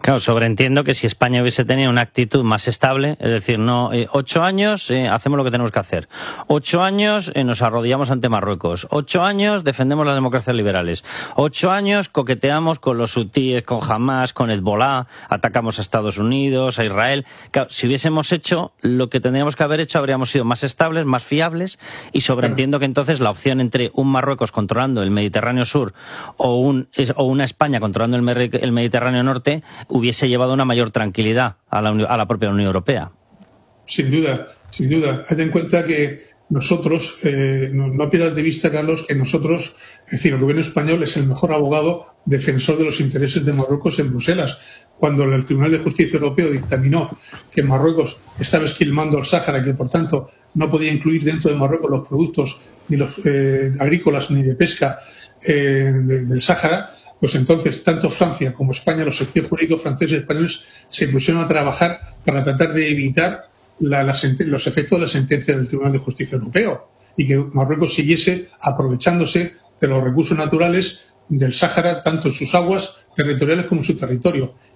Claro, sobreentiendo que si España hubiese tenido una actitud más estable, es decir, no eh, ocho años eh, hacemos lo que tenemos que hacer, ocho años eh, nos arrodillamos ante Marruecos, ocho años defendemos las democracias liberales, ocho años coqueteamos con los hutíes, con Hamas, con Hezbollah, atacamos a Estados Unidos, a Israel. Claro, si hubiésemos hecho lo que tendríamos que haber hecho, habríamos sido más estables, más fiables, y sobreentiendo que entonces la opción entre un Marruecos controlando el Mediterráneo Sur o, un, o una España controlando el, el Mediterráneo Norte hubiese llevado una mayor tranquilidad a la, a la propia Unión Europea. Sin duda, sin duda. Haz en cuenta que nosotros, eh, no, no pierdas de vista, Carlos, que nosotros, es decir, el gobierno español es el mejor abogado defensor de los intereses de Marruecos en Bruselas. Cuando el Tribunal de Justicia Europeo dictaminó que Marruecos estaba esquilmando el Sáhara y que, por tanto, no podía incluir dentro de Marruecos los productos ni los eh, agrícolas ni de pesca eh, de, del Sáhara, pues entonces tanto Francia como España, los sectores jurídicos franceses y españoles, se pusieron a trabajar para tratar de evitar la, la, los efectos de la sentencia del Tribunal de Justicia Europeo y que Marruecos siguiese aprovechándose de los recursos naturales del Sáhara, tanto en sus aguas territoriales como en su territorio.